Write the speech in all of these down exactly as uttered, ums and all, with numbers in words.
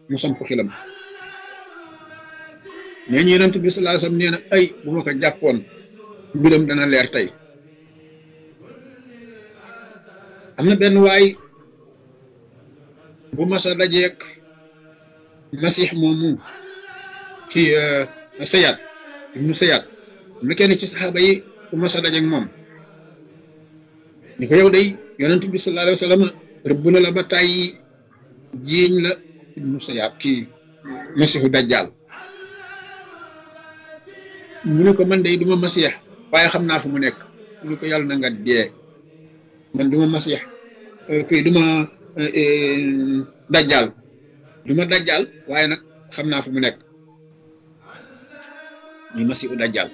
mu samp xilam nee ñu yonent bi sallallahu alayhi wasallam nee na ay bu ma ko jàppoon mbiram dana leer tey am na benn waay bu masa dajeek masix moomu ci sayaat ibnu sayaat am na kenn ci saxaaba yi bu masa dajeek moom ni ko yow day yonent bi sallallahu alayhi wasallam rëbb na la ba tàyyi jiiñ la ibnu sayaat kii masixu dajjal mu ne ko man day duma masix waaye xam naa fu mu nekk mu ne ko yàlla na nga dee man duma masix kii duma dajjal duma dajjal waaye nag xam naa fu mu nekk muy masihu dajjal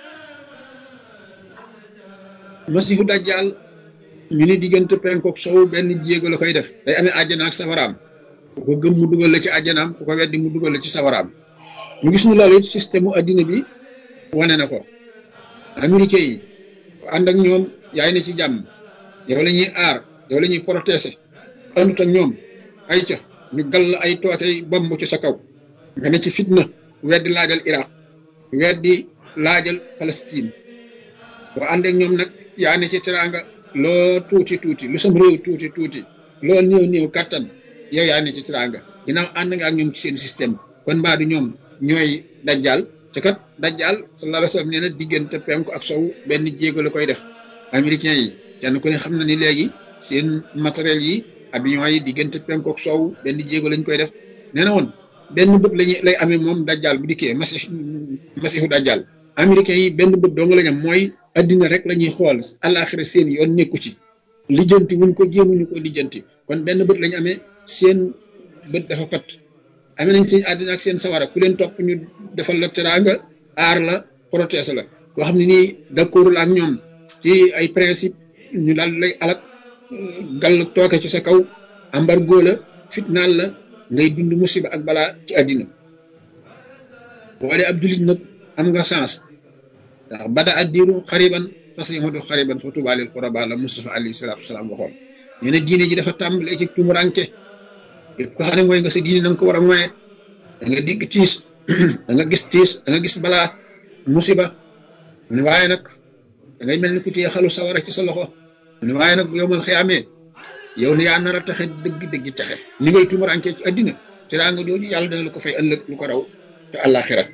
masihu dajjal ñu ni diggante penkook sow benn jéego la koy def day amee àjjana ak safaraam ku ko gëm mu dugal la ci àjjanaam ku ko weddi mu dugal la ci safaraam ñu gis ñu loolu it système u addina bi wane na ko américain yi ànd ak ñoom yaay na ci jàmm yow la ñuy aar yow la ñuy protéger àndut ak ñoom ay ca ñu gall ay tootey bomb ci sa kaw nga ne ci fitna weddi laajal Iraq weddi laajal Palestine boo ànd ak ñoom nag yaa ne ci teraanga loo tuuti tuuti lu sam réew tuuti tuuti loo néew néew kattan yow yaa ne ci teraanga ginnaaw ànd nga ak ñoom ci seen système kon mbaa du ñoom ñooy dajjal te kat dajjal sallallahu alayhi wasallam nee na diggante penku ak sow benn jéego la koy def américains yi kenn ku ne xam na ni léegi seen matériel yi avion yi diggante penku ak sow benn jéego lañ koy def nee na woon benn bët lañuy lay amee moom dajjal bu dikkee masih masihu dajjal américains yi benn bët dong lañ am mooy addina rek la ñuy xool àllaaxira seen yoon nekku ci lijjanti wuñ ko jéemuñu ko lijjanti kon benn bët lañ amee seen bët dafa pat amee nañ seen àddina ak seen sawara ku leen topp ñu defal la teraanga aar la protéger la koo xam ne nii d'accordul ak ñoom ci ay principe ñu daal lay alak gàll tooke ci sa kaw embargo la fitnaal la ngay dund musiba ak balaa ci àddina boo dee ab jullit nag am nga chance ndax bada addiru xariban fasihudu xariban fa tuuba lil quraba la Mustafa alayhi salaatu wasalaam waxoon ñu ne diine ji dafa tàmbalee ci tumuranke yëpp ko xam ne mooy nga sa diine na nga ko war a moye da nga digg tiis da nga gis tiis da nga gis balaa musiba mu ne waaye nag da ngay mel ni ku téye xalu sawara ci sa loxo mu ne waaye nag bu yowmal xiyaamee yow ne yaa nar a taxe dëgg dëgg taxe ni ngay tumuranke ci addina te daa nga jooju yàlla dana la ko fay ëllëg lu ko raw te àllaaxira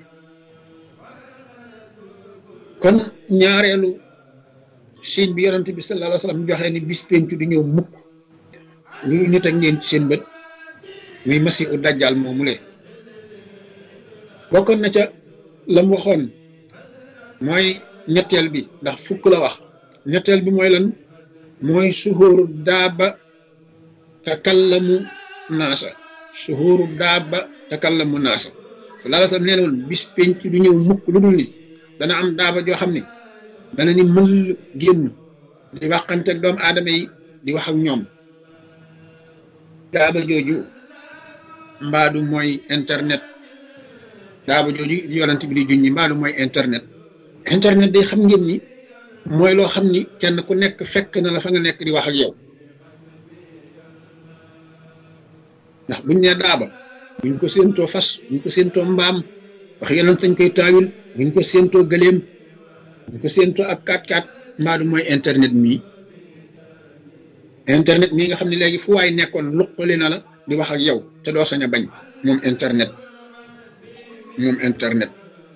kon ñaareelu signe bi yonent bi sallallahu alayhi wasallam joxe ni bis pencu du ñëw mukk lu nit ak ngeen ci seen bët muy masihu dajjal moomu le bokkoon na ca lam waxoon mooy ñetteel bi ndax fukk la wax ñetteel bi mooy lan mooy suhuru daaba takallamu naasa suhuru daaba takallamu naasa sallallahu alayhi wasallam nee na woon bis pencu du ñëw mukk lu dul ni dana am daaba joo xam ne dana ni mël génn di waxante ak doomu aadama yi di wax ak ñoom daaba jooju mbaadu mooy internet daaba jooju yonent bi di junñi mbaadu mooy internet internet day xam ngeen ni mooy loo xam ni kenn ku nekk fekk na la fa nga nekk di wax ak yow ndax buñ nee daaba buñ ko séentoo fas buñ ko séentoo mbaam wax yonent dañ koy taawil buñ ko séentoo gëléem buñ ko séentoo ak kaat kaat mbaadu mooy internet mii internet mii nga xam ne léegi fu waay nekkoon luqali na la di wax ak yow te doo sañ a bañ moom internet moom internet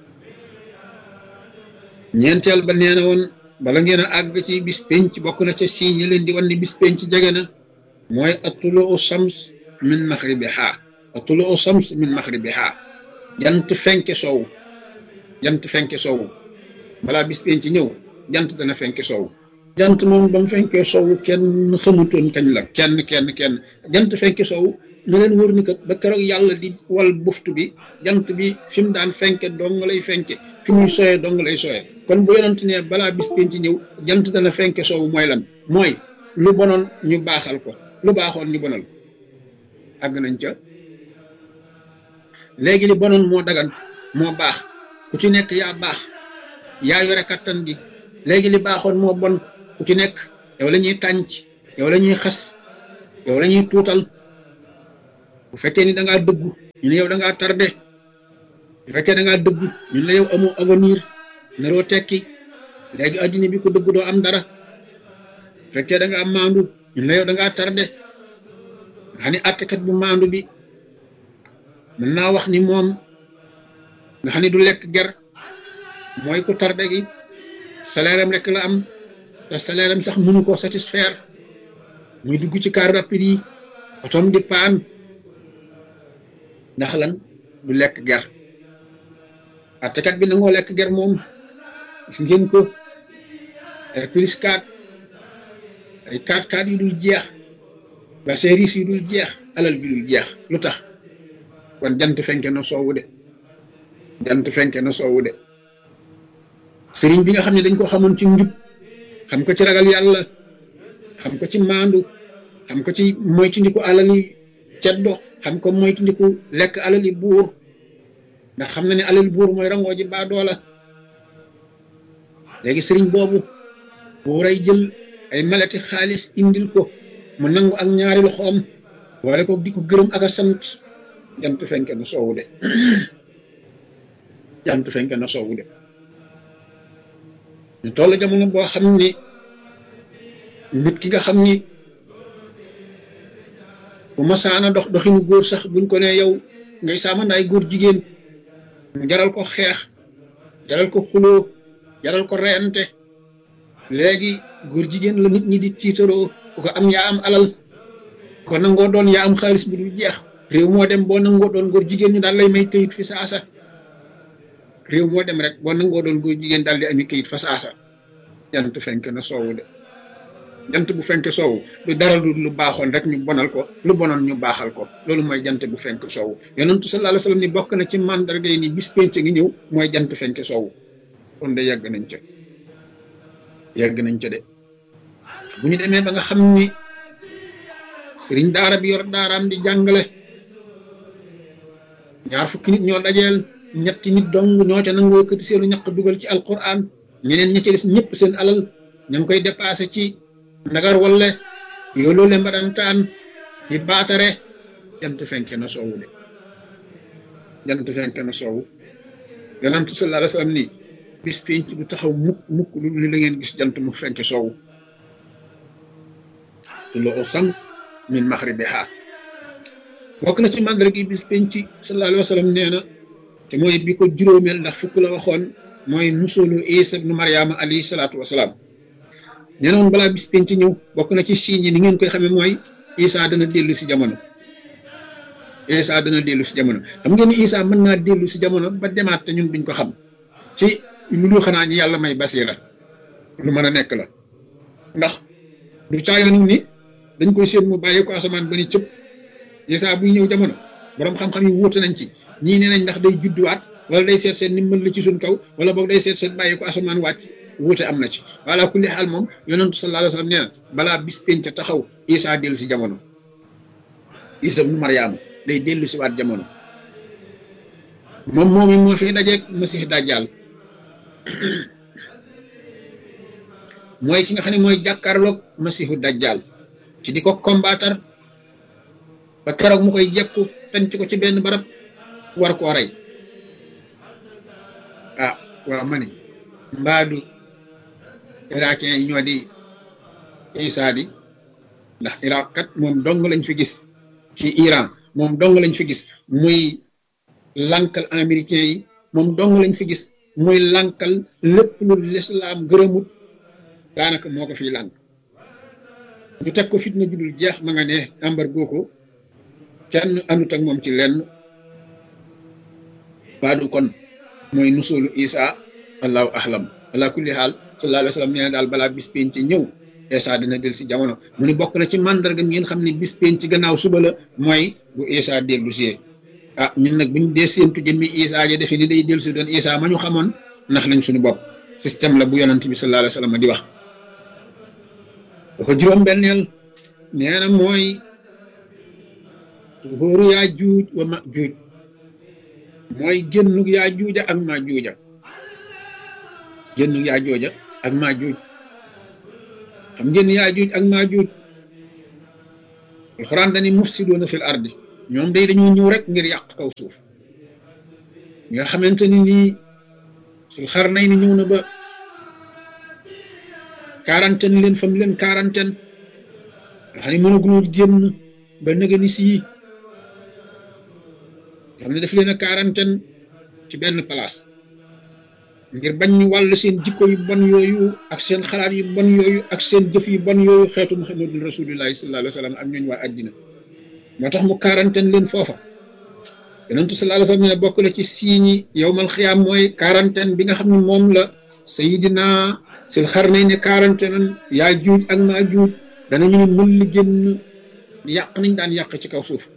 ñeenteel ba nee na woon bala ngeen a àgg ci bis penc bokk na ca siiñ yi leen di wan ni bis penc jege na mooy atuluu shams min maghribiha atuluu shams min maghribiha jant fenke soow jant fenke soow balaa bis penc ñëw jant dana fenke soow jant moom ba mu fenkee soow kenn xamutoon kañ la kenn kenn kenn jant fenke soow ñu leen wër ni kat ba keroog yàlla di wal buftu bi jant bi fi mu daan fenke dong lay fenke fi muy sooyee dong lay sooyee kon bu yonent ne balaa bis penc ñëw jant dana fenke soow mooy lan mooy lu bonoon ñu baaxal ko lu baaxoon ñu bonal àgg nañ ca léegi li bonoon moo dagan moo baax ku ci nekk yaa baax yaa yore kattan gi léegi li baaxoon moo bon ku ci nekk yow la ñuy tànc yow la ñuy xas yow la ñuy tuutal bu fekkee ni da ngaa dëggu ñu ne yow da ngaa tardé bu fekkee da ngaa dëggu ñu ne yow amoo avenir naroo tekki léegi addina bi ko dëggu doo am dara bu fekkee da ngaa maandu ñu ne yow da ngaa tardé nga xam ne àttekat bu maandu bi mën naa wax ni moom nga xam ne du lekk ger mooy ku tardé gi salaire am rek la am te salaire am sax mënu koo satisfaire muy dugg ci car rapide yi otom di paan ndax lan du lekk ger àttekat bi nangoo lekk ger moom gis ngeen ko R plus quatre ay quatre quatre yu dul jeex ba service yu dul jeex alal bi dul jeex lu tax kon jant fenke na soowu de jant fenke na soowu de sëriñ bi nga xam ne dañ ko xamoon ci njub xam ko ci ragal yàlla xam ko ci maandu xam ko ci moytandiku alali ceddo xam ko moytandiku lekk alali buur ndax xam na ne alali buur mooy rangoo ji baa doola léegi sëriñ boobu buuray jël ay malati xaalis indil ko mu nangu ak ñaari loxoom wala ko di ko gërëm ak a sant jant fenke na soowu de jant fenke na soowu de ñu toll jamono boo xam ni nit ki nga xam ni bu masaana dox doxinu góor sax buñ ko ne yow ngay saamandaay góor jigéen mu jaral ko xeex jaral ko xuloo jaral ko reyante léegi góor jigéen la nit ñi di tiitaroo ku ko am yaa am alal ko nangoo doon yaa am xaalis bu dul jeex réew moo dem boo nangoo doon góor jigéen ñu daal lay may këyit fi saasa réew moo dem rek boo nangoo doon góor jigéen daal di ami këyit fa saasa jant fenk na soowu de jant bu fenk soowu du dara lu lu baaxoon rek ñu bonal ko lu bonoon ñu baaxal ko loolu mooy jant bu fenk soowu yonentu sallallahu alayhi wasallam ni bokk na ci mandarga yi ni bis penc ngi ñëw mooy jant fenk soowu kon de yàgg nañ ca yàgg nañ ca de bu ñu demee ba nga xam ni sëriñ daara bi yor daaraam di jàngale ñaar fukki nit ñoo dajeel ñetti nit dong ñoo ca nangoo këti seenu ñaq dugal ci alquran ñeneen ña ca des ñëpp seen alal ña ngi koy dépassé ci ndagar wala yooloo le mbadantaan di baatare jant fenke na soowu de jant fenke na soowu yonent sallallahu alayhi wasallam ni bis penc du taxaw mukk mukk lu la ngeen gis jant mu fenke soowu tullu shams min maghribiha bokk na ci mandarga gi bis penc sallallahu alayhi wasallam nee na te mooy bi ko juróomeel ndax fukk la waxoon mooy nusulu Isa ibnu Maryama alayhi salaatu wasalaam nee na woon balaa bis penc ñëw bokk na ci signes yi ni ngeen koy xamee mooy Isa dana dellu si jamono Isa dana dellu si jamono xam ngeen ni Isa mën naa dellu si jamono ba demaat te ñun duñ ko xam ci lu dul xanaa ñi yàlla may basira lu mën a nekk la ndax du caayoon ni dañ koy séen mu bàyyee ko asamaan ba ni cëpp Isa buy ñëw jamono borom xam-xam yi wuute nañ ci ñii nee nañ ndax day judduwaat wala day seet seen ni mën la ci suñ kaw wala boog day seet seen bàyyi ko asamaan wàcc wuute am na ci wala kulli xaal moom yonentu sallallahu alayhi wasallam nee na balaa bis penc taxaw Isa dellu si jamono Isa ibnu Maryama day dellu si waat jamono moom moom it moo fi dajeeg Masih Dajjal mooy ki nga xam ne mooy jàkkaarloog Masihu Dajjal ci di ko combattre ba keroog mu koy jekku tànc ko ci benn barab war koo rey ah waaw ma ni mbaadu irakien yi ñoo di Isa di ndax Irak kat moom dong lañ fi gis ci Iran moom dong lañ fi gis muy lankal américain yi moom dong lañ fi gis muy lankal lépp lu l'islam gërëmut daanaka moo ko fiy lànk ñu teg ko fitna judul jeex ma nga ne embargo ko kenn andut ak moom ci lenn baadu kon mooy nusulu Isa allahu ahlam ala kulli xaal sallallahu alayhi wa sallam nee na daal balaa bis penc ci ñëw Isa dina del si jamono mu ni bokk na ci mandarga ngeen xam ne bis penc ci gannaaw suba la mooy bu Isa dellu si ah ñun nag buñ dee séentu jëmmi Isa ja defe ni day dellu si doon Isa ma ñu xamoon ndax lañ suñu bopp système la bu yonent bi sallallahu alayhi wa sallam di wax dafa juróom benneel nee na mooy góoru yaa juuj wa ma juuj mooy génnug yaa juuja ak maa juuja génnug yaa jooja ak maa juuj xam ngeen yaa juuj ak maa juuj alxuraan dani mufsiduuna fil ardi ñoom day dañoo ñëw rek ngir yàq kaw suuf ñi nga xamante ni nii sul xar nay ni ñëw na ba quarantaine leen fam leen quarantaine nga xam ne mënaguñoo génn ba nëga ni sii xam ne daf leen a quarantaine ci benn place ngir bañ ñu wàll seen jikko yu bon yooyu ak seen xalaat yu bon yooyu ak seen jëf yu bon yooyu xeetu muhammadul rasulillahi sallallahu alayhi wa sallam ak ñooñ waa àddina moo tax mu quarantaine leen foofa yonentu sallallahu alayhi wa sallam ne bokk na ci siiñi yowmal xiyaam mooy quarantaine bi nga xam ne moom la sayidina sil xarnay ne quarantaine yaa juuj ak maa juuj danañu ne mën li génn yàq nañ daan yàq ci kaw suuf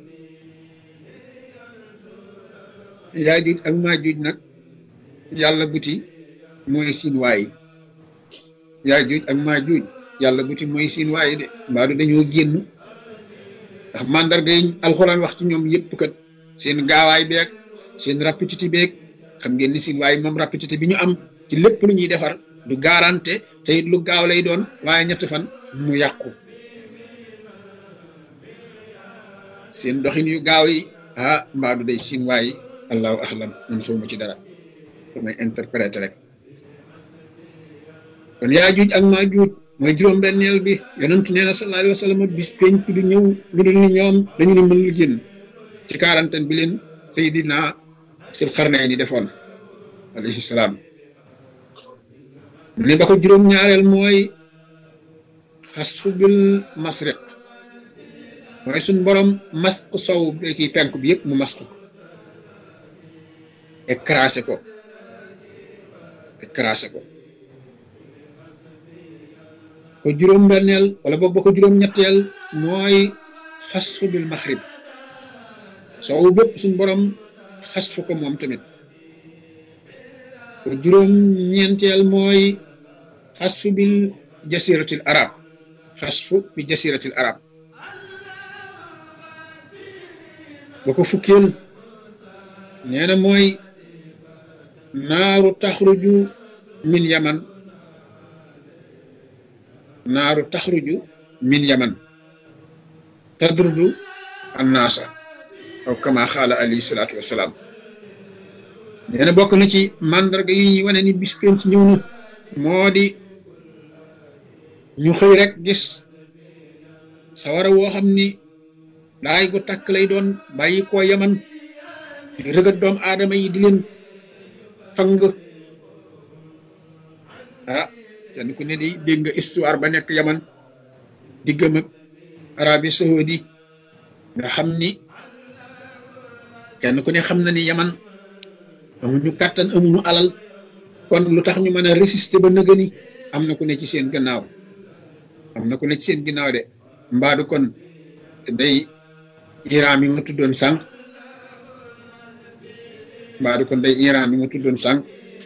yaa juuj ak maa juuj nag yàlla buti mooy siin waayi yaa juuj ak maa juuj yàlla buti mooy siin waayi de mbaa du dañoo génn ndax mandarga yi alxuraan wax ci ñoom yëpp kat seen gaawaay beeg seen rapidité beeg xam ngeen ni siin waayi moom rapidité bi ñu am ci lépp lu ñuy defar du garanté te it lu gaaw lay doon waaye ñetti fan mu yàqu seen doxin yu gaaw yi ah mbaa du day siin waayi allahu ahlam man xawma ci dara damay interpréter rek kon yaa juuj ak maa juuj mooy juróom-benneel bi yonentu nee na sallallahu alayhi wa sallam bis penc du ñëw lu dul ni ñoom dañu ne mën lu génn ci quarantaine bi leen Seydina Sul Xarnayni defoon alayhi salaam mu ne ba ko juróom-ñaareel mooy xasfu bil masriq mooy suñ borom masq sow kii penk bi yëpp mu masq ko écrasé ko écrasé ko ko juróom-benneel wala boog ba ko juróom-ñetteel mooy xasfu bil maxrib sow bépp suñ borom xasfu ko moom tamit ko juróom-ñeenteel mooy xasfu bil jasiratil arab xasfu bi jasiratil arab ba ko fukkeel nee na mooy naaru taxruju min yaman naaru taxruju min yaman tadrudu annaasa aw kama xaala alayhi salaatu wasalaam nee na bokk na ci mandarga yi ñuy wane ni bis penc ñëw na moo di ñu xëy rek gis sawara woo xam ni daay gu tàkk lay doon bàyyi koo yaman di rëgat doomu aadama yi di leen fang ah kenn ku ne di dégg nga histoire ba nekk yaman diggam ak Arabie Saoudi nga xam ni kenn ku ne xam na ni yaman amuñu kàttan amuñu alal kon lu tax ñu mën a résister ba nëgëni am na ku ne ci seen gannaaw am na ku ne ci seen gannaaw de mbaadu kon day Iran mi ma tuddoon sànq mbaadu kon day Iran mi ma tuddoon sànq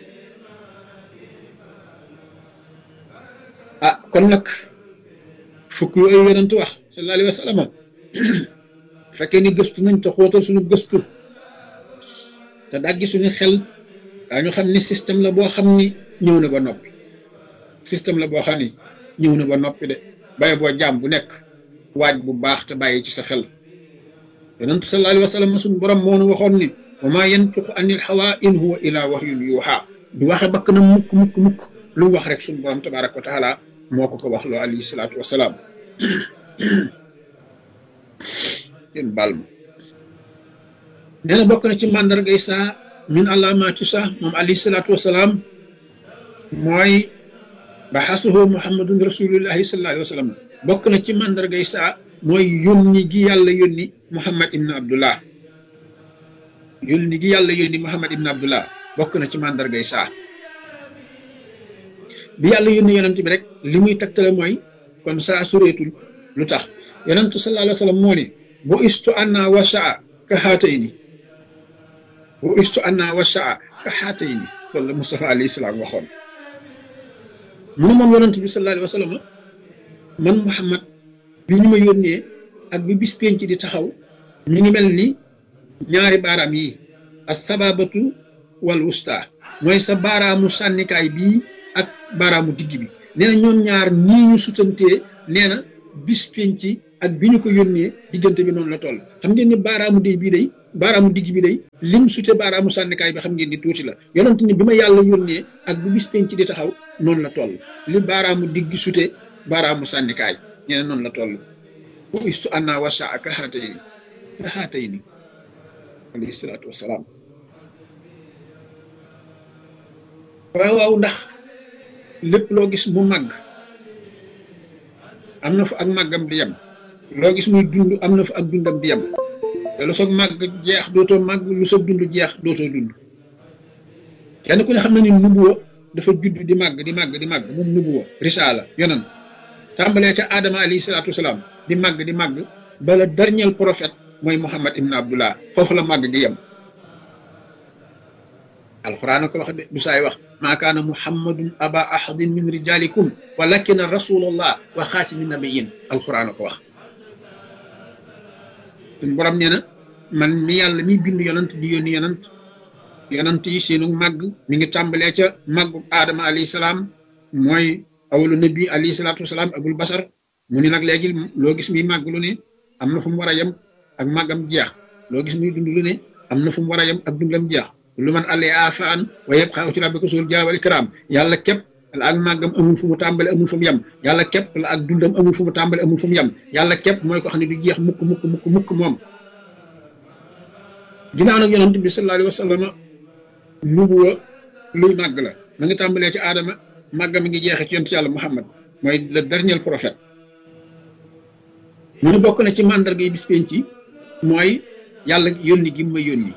ah kon nag fukk yooyu yonent wax sallallahu alayhi wa sallam fekkee ni gëstu nañ te xóotal suñu gëstu te daggi suñu xel daañu xam ni système la boo xam ni ñëw na ba noppi système la boo xam ni ñëw na ba noppi de bàyyi boo jaam bu nekk waaj bu baax te bàyyi ci sa xel yonent sallallahu alayhi wa sallam suñu borom moo nu waxoon ni wa maa yantiqu anil hawaa in huwa illaa wahyun yuuhaa du waxe bakk na mukk mukk mukk lu mu wax rek suñu borom tabaaraka wa taala moo ko ko wax loo alayhi salaatu wa salaam yéen baal ma nee na bokk na ci màndargay saa min alaamaati saa moom alayhi salaatu wa salaam mooy baxasuhu muhammadun rasulullahi sallallahu alayhi wa sallam bokk na ci màndargay saa mooy yónni gi yàlla yónni muhammad ibn abdullah yónni gi yàlla yónni muhammad ibn abdullah bokk na ci màndargay saa bi yàlla yónni yonent bi rek li muy tegtale mooy kon saa sureetul lu tax yonentu sallallahu alayhi wa sallam moo ni bu istu anna wa saa ka xaatayni bu istu anna wa saa ka xaatayni loolu la Mustafa alayhi salaam waxoon mu ne moom yonent bi sallallahu alayhi wa sallam man Muhammad bi ñu ma yónnee ak bi bis penc di taxaw mi ngi mel ni ñaari baaraam yi as sababatu wal wusta mooy sa baaraamu sànnikaay bii ak baaraamu digg bi nee na ñoom ñaar ñii ñu sutantee nee na bis penc ak bi ñu ko yónnee diggante bi noonu la toll xam ngeen ni baaraamu day bii day baaraamu digg bi day lim sute baaraamu sànnikaay bi xam ngeen ni tuuti la yonent ni bi ma yàlla yónnee ak bu bis penc di taxaw noonu la toll li baaraamu digg sute baaraamu sànnikaay ñeneen noonu la toll bu istu anna wasa ak xaatay ni ka xaatay ni alayhi salaatu wasalaam waaw waaw ndax lépp loo gis mu màgg am na fa ak màggam di yem loo gis muy dund am na fa ak dundam di yem te lu soog màgg jeex dootoo màgg lu soog dund jeex dootoo dund kenn ku ne xam na ni nubuwa dafa judd di màgg di màgg di màgg moom nubuwa risaala yonan tàmbalee ca Adama alayhi salaatu wasalaam di màgg di màgg bala dernier prophète mooy Muhammad ibn Abdullah foofu la màgg di yem alquran ko wax de du saay wax maa kaana muhammadun aba ahadin min rijalikum walakina rasulullah wa xaatimi nabiyin alquran ko wax suñ borom nee na man mi yàlla mi bind yonant di yónni yonant yonant yi seenu màgg mi ngi tàmbalee ca màggu aadama alayhi salaam mooy awalu nabi alayhi salaatu wasalaam abul basar mu ni nag léegi loo gis muy màgg lu ne am na fu mu war a yem ak màggam jeex loo gis muy dund lu ne am na fu mu war a yem ak dundam jeex lu man àllee afaan wa yabqa ci rabbika sul jaawal ikram yàlla képp la ak màggam amul fu mu tàmbale amul fu mu yem yàlla képp la ak dundam amul fu mu tàmbale amul fu mu yem yàlla képp mooy ko xam ne du jeex mukk mukk mukk mukk moom ginnaaw nag yonent bi sallallahu alayhi wa sallam nubuwa luy màgg la ma ngi tàmbalee ci aadama màggam mi ngi jeexee ci yonent yàlla Muhammad mooy le dernier prophète mu ne bokk na ci mandarga yi bis penc yi mooy yàlla yónni gi ma yónni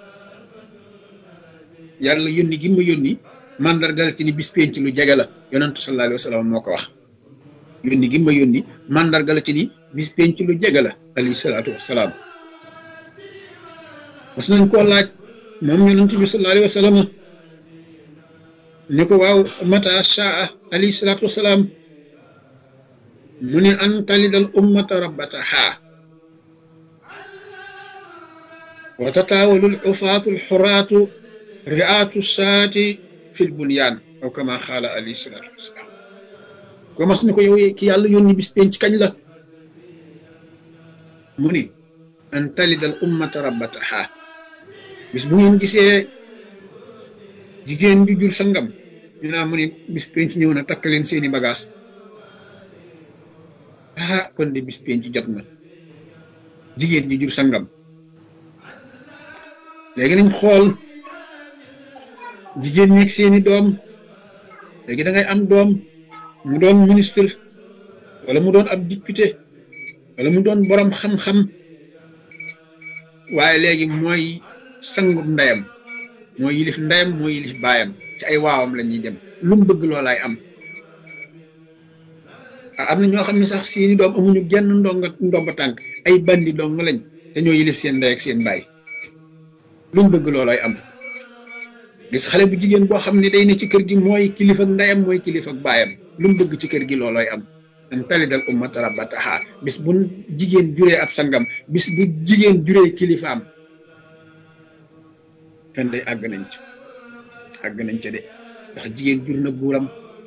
yàlla yónni gi ma yónni mandarga la ci ni bis penc lu jege la yonentu sallallahu alayhi wa sallam moo ko wax yónni gi ma yónni mandarga la ci ni bis penc lu jege la alayhi salaatu wasalaam mas nañ koo laaj moom yonent bi sallallahu alayhi wa sallam ne ko waaw mata shaa alayhi salaatu wasalaam mu ne an talidal ummata rabbataha wa tatawalul ufaatul xuraatu ri'atu saati fil bunyaan aw kama xaala alayhi salaatu wasalaam ko mas ne ko yow ki yàlla yónni bis penc kañ la mu ni an talidal ummata rabbataha bis bu ngeen gisee jigéen bi jur sangam dinaa mu ni bis penc ñëw na takk leen seeni bagage ah kon de bis penc jot na jigéen bi jur sangam léegi nañ xool jigéen ñeeg seeni doom léegi da ngay am doom mu doon ministre wala mu doon ab député wala mu doon borom xam-xam waaye léegi mooy sangub ndeyam mooy yilif ndeyam mooy yilif baayam ci ay waawam la ñuy dem lu mu bëgg loolaay am am na ñoo xam ne sax seeni doom amuñu genn ndonga ndomba tànk ay bandi dong lañ te ñoo yilif seen ndey ak seen baay lu mu bëgg loolaay am gis xale bu jigéen boo xam ne day ne ci kër gi mooy kilifa ak ndeyam mooy kilifa ak baayam lu mu bëgg ci kër gi loolooy am an talidal ummata rabbataha bis bu jigéen juree ab sangam bis bu jigéen juree kilifaam kan day àgg nañ ca àgg nañ ca de ndax jigéen jur na buuram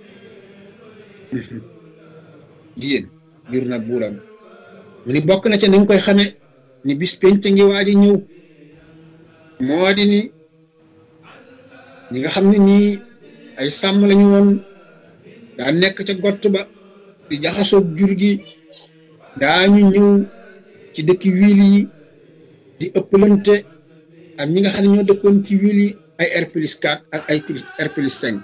jigéen jur na buuram mu ni bokk na ca ni nga koy xame ni bis penc ngi waaj a ñëw moo di ni ñi nga xam ne nii ay sàmm lañu woon daa nekk ca gott ba di jaxasoog jur gi daañu ñëw ci dëkki wiil yi di ëppalante ak ñi nga xam ne ñoo dëkkoon ci wiil yi ay R plus quatre ak ay R plus cinq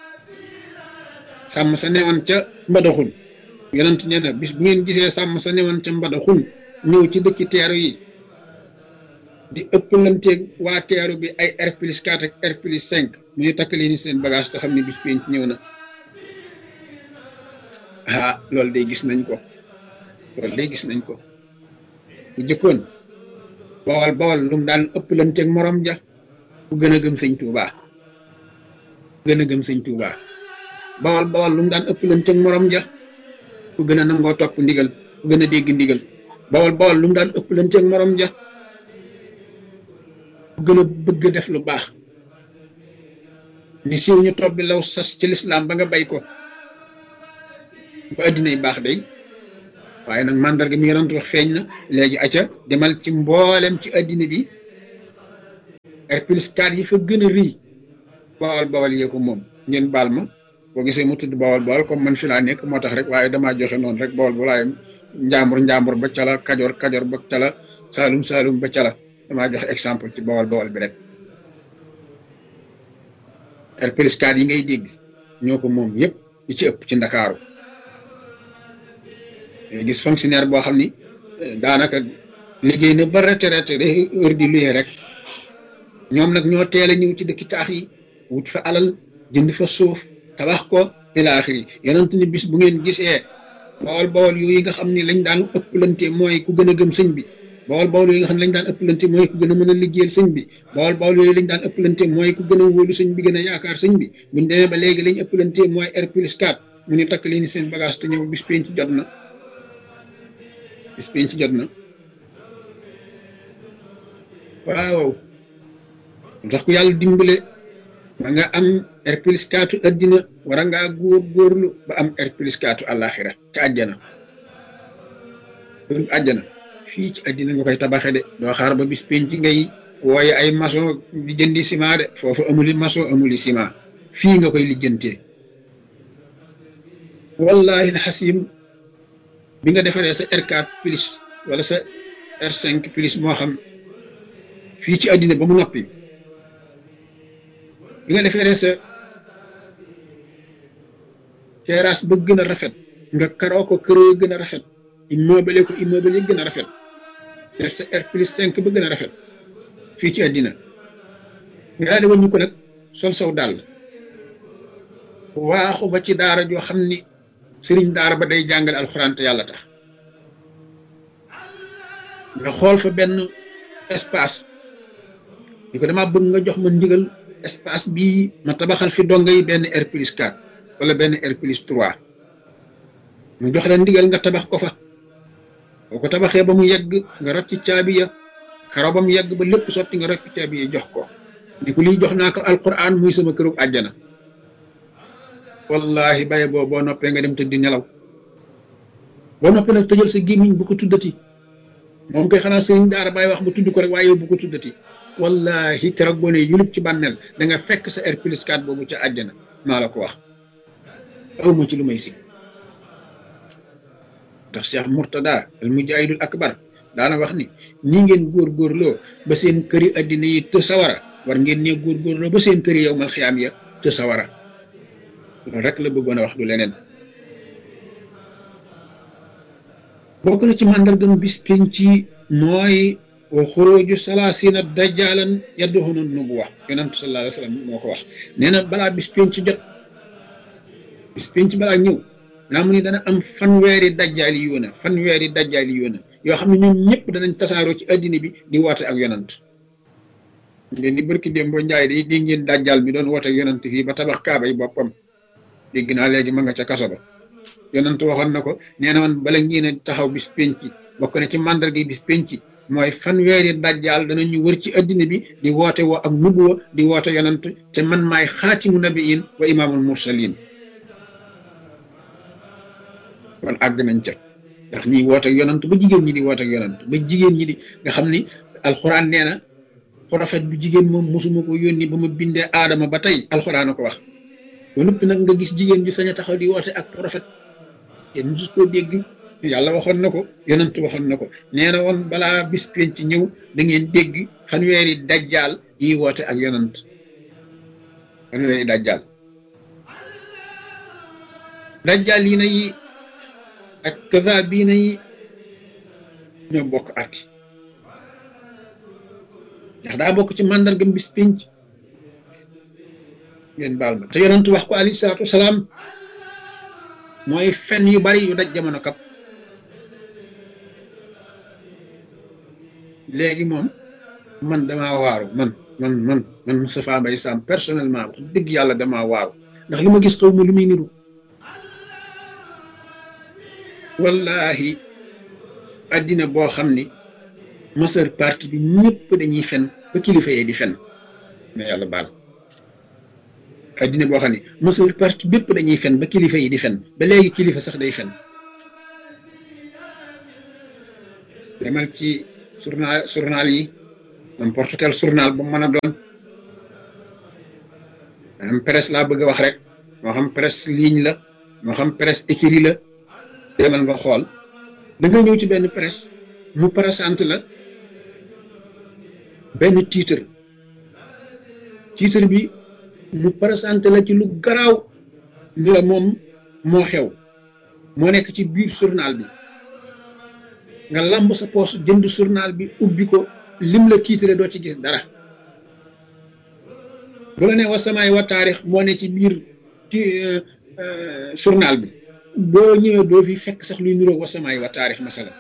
sàmm sa newoon ca mbadaxun yonent nee na bis bu ngeen gisee sàmm sa newoon ca mbadaxun ñëw ci dëkki teeru yi di ëppalanteeg waa teeru bi ay R plus quatre ak R plus cinq mu ñu takk leen seen bagage te xam ne bis penc ñëw na ah loolu day gis nañ ko loolu day gis nañ ko bu jëkkoon bawal bawal lu mu daan ëppalanteeg morom ja ku gën a gëm sëñ Tuuba ku gën a gëm sëñ Tuuba bawal bawal lu mu daan ëppalanteeg morom ja ku gën a nangoo topp ndigal ku gën a dégg ndigal bawal bawal lu mu daan ëppalanteeg morom ja gën a bëgg def lu baax ni siiw ñu topp bi law sas ci lislaam ba nga bay ko ba addinay baax day waaye nag mandarga mi yonent wax feeñ na léegi acca demal ci mboolem ci addina bi R plus quatre yi fa gën a rëy bawal bawal yee ko moom ngeen baal ma boo gisee mu tudd bawal bawal comme man fi laa nekk moo tax rek waaye damaa joxe noonu rek bawal bu waaye njàmbur njàmbur ba cala kajoor kajoor ba cala saalum saalum ba cala damaa joxe exemple ci bawal bawal bi rek R plus quatre yi ngay dégg ñoo ko moom yëpp yi ci ëpp ci ndakaaru gis fonctionnaire boo xam ni daanaka liggéey na ba retraité day heure di luyee rek ñoom nag ñoo teel a ñëw ci dëkki taax yi wut fa alal jënd fa suuf tabax ko ila axiri yonent ni bis bu ngeen gisee bawol bawol yooyu nga xam ni lañ daan ëpplante mooy ku gën a gëm sëñ bi bawol bawol yooyu nga xam ne lañ daan ëpplante mooy ku gën a mën a liggéeyal sëñ bi bawol bawol yooyu lañ daan ëpplante mooy ku gën a wóolu sëñ bi gën a yaakaar sëñ bi buñ demee ba léegi lañ ëpplante mooy R plus quatre mu ni takk leen seen bagage te ñëw bis penc jot na bis penc jot na waaw ndax ku yàlla dimbale ba nga am R plus quatre addina war ngaa góor góorlu ba am R plus quatre àllaaxira ca àjjana àjjana fii ci addina nga koy tabaxe de doo xaar ba bis penc ngay wooye ay maçon di jëndi ciment de foofu amuli maçon amuli ciment fii nga koy lijjantee wallahi alxasim bi nga defaree sa R quatre plus wala sa R cinq plus moo xam fii ci addina ba mu noppi bi nga defaree sa terrasse ba gën a rafet nga karoo ko këroo gën a rafet immeuble ko immeuble yi gën a rafet def sa R plus cinq ba gën a rafet fii ci addina nga daal di wàññi ko nag sol saw dàll waaxu ba ci daara joo xam ni sëriñ daara ba day jàngale alxuraan te yàlla tax nga xool fa benn espace di ko dama bëgg nga jox ma ndigal espace bii ma tabaxal fi donga yi benn R plus quatre wala benn R plus trois mu jox la ndigal nga tabax ko fa boo ko tabaxee ba mu yegg nga rocc caabi ya karo ba mu yegg ba lépp sotti nga rocc caabi ya jox ko ni ko lii jox naa ko alquran muy sama këru àjjana wallahi baye boo boo noppee nga dem tëddi nelaw boo noppee nag tëjal sa gémmiñ bu ko tuddati moom koy xanaa sëriñ daara bàyyi wax ba tudd ko rek waaye yow bu ko tuddati wallahi keroog boo ne yulub ci bànneel da nga fekk sa R plus quatre boobu ca àjjana maa la ko wax awma ci lu may si ndax Cheikh Murtada al mujahidul akbar daana wax ni nii ngeen góorgóorloo ba seen këri addina yi të sawara war ngeen ne góorgóorloo ba seen këri yow mal xiyaam ya të sawara loolu rek la bëggoon a wax du leneen bokk na ci màndargam bis penc mooy wa xuruju salaasina dajjalan yadduxunu nubuwa yonent sallallahu alayhi wa sallam moo ko wax nee na balaa bis penc jot bis penc balaa ñëw naa mu ni dana am fanweeri dajjaali yoona fanweeri dajjaali yoona yoo xam ne ñoom ñëpp danañ tasaaroo ci addina bi di woote ak yonent ngeen di barki dem boo njaay di di ngeen dajjaal mi doon woote ak yonent fii ba tabax kaaba yi boppam dégg naa léegi ma nga ca kaso ba yonent waxoon na ko nee na woon bala ngeen a taxaw bis penc bokk na ci màndarga bis penc mooy fanweeri dajjaal danañu wër ci addina bi di woote woo ak nubuwa di woote yonent te man maay xaatimu nabiyin wa imaamul mursalin kon àgg nañ ca ndax ñiy woote ak yonent ba jigéen ñi di woote ak yonent ba jigéen ñi di nga xam ni alxuraan nee na prophète bu jigéen moom mosuma ko yónni ba ma bindee aadama ba tey alxuraan a ko wax ba noppi nag nga gis jigéen ju sañ a taxaw di woote ak prophète yéen mosu koo dégg yàlla waxoon na ko yonent waxoon na ko nee na woon balaa bis penc ci ñëw da ngeen dégg fanweeri dajjaal yi woote ak yonent fanweeri dajjaal dajjaal yi na yi ak kaza bii na yi ñoo bokk arki ndax daa bokk ci màndargam bis penc ngeen baal ma te yonent wax ko alayhi salaatu wasalaam mooy fen yu bari yu daj jamono kap léegi moom man damaa waaru man man man man Moustapha Mbaye Sam personnellement wax dëgg yàlla damaa waaru ndax li ma gis xaw ma lu muy niru wallahi addina boo xam ni majeure partie bi ñëpp dañuy fen ba kilifa yee di fen mais yàlla baal addina boo xam ne majeure partie bépp dañuy fen ba kilifa yi di fen ba léegi kilifa sax day fen demal ci journal journal yi n'importe quel journal bu mën a doon am presse laa bëgg a wax rek moo xam presse ligne la moo xam presse écrit la demal nga xool da nga ñëw ci benn presse mu présente la benn titre titre bi mu présente la ci lu garaaw ni la moom moo xew moo nekk ci biir journal bi nga lamb sa poos jënd journal bi ubbi ko lim la titre doo ci gis dara bu la ne wasamaay wa taarix moo ne ci biir ci journal bi boo ñëwee doo fi fekk sax luy niroog wasamaay wa taarix masala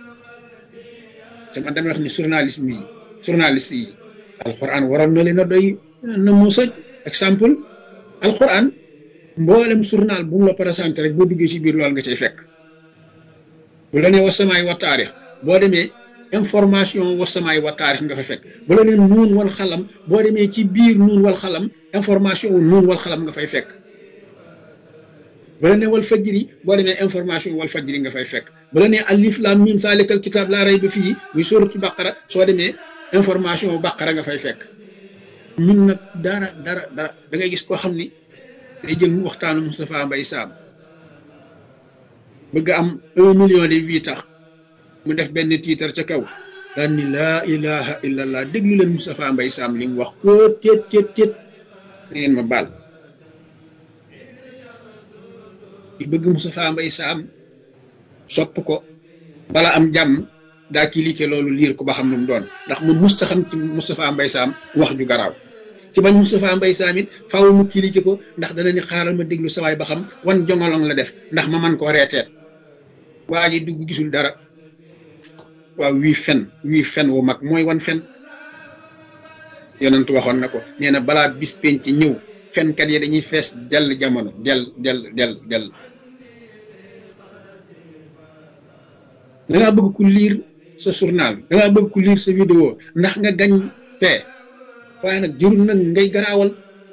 te man damay wax ni journalisme yi journaliste yi alquran waroon na leen a doy na mu sëj exemple alquran mboolem journal bu mu la présenté rek boo duggee ci biir loolu nga cay fekk bu la nee wasamaay wa taarix boo demee information wasamaay wa taarix nga fay fekk bu la nee nuun wal xalam boo demee ci biir nuun wal xalam information wu nuun wal xalam nga fay fekk bu la nee wal fajri boo demee information wal fajri nga fay fekk bu la nee alif lam mim salikal kitab laa rayba fii muy suratul baqara soo demee information baqara nga fay fekk ñun nag dara dara dara da ngay gis koo xam ni day jël mu waxtaanu Moustapha Mbaye Sam bëgg am un million de vues tax mu def benn titre ca kaw daan ni laa ilaha illallah déglu leen Moustapha Mbaye Sam li mu wax ko téet téet téet na ngeen ma baal di bëgg Moustapha Mbaye Sam sopp ko bala am jàmm daa cliquer loolu liir ko ba xam lu mu doon ndax mu musta xam ci Moustapha Mbaye Sam wax ju garaaw ci bañ Moustapha Mbaye Sam it faaw mu cliquer ko ndax dana ni xaaral ma déglu sawaay ba xam wan jongolong la def ndax ma man koo reeteet waa ji dugg gisul dara waaw wii fen wii fen wu mag mooy wan fen yonent waxoon na ko nee na balaa bis penc ñëw fenkat yi dañuy fees dell jamono dell dell dell dell da ngaa bëgg ku liir sa journal da ngaa bëgg ku liir sa vidéo ndax nga gañ pee waaye nag jërul nag ngay garaawal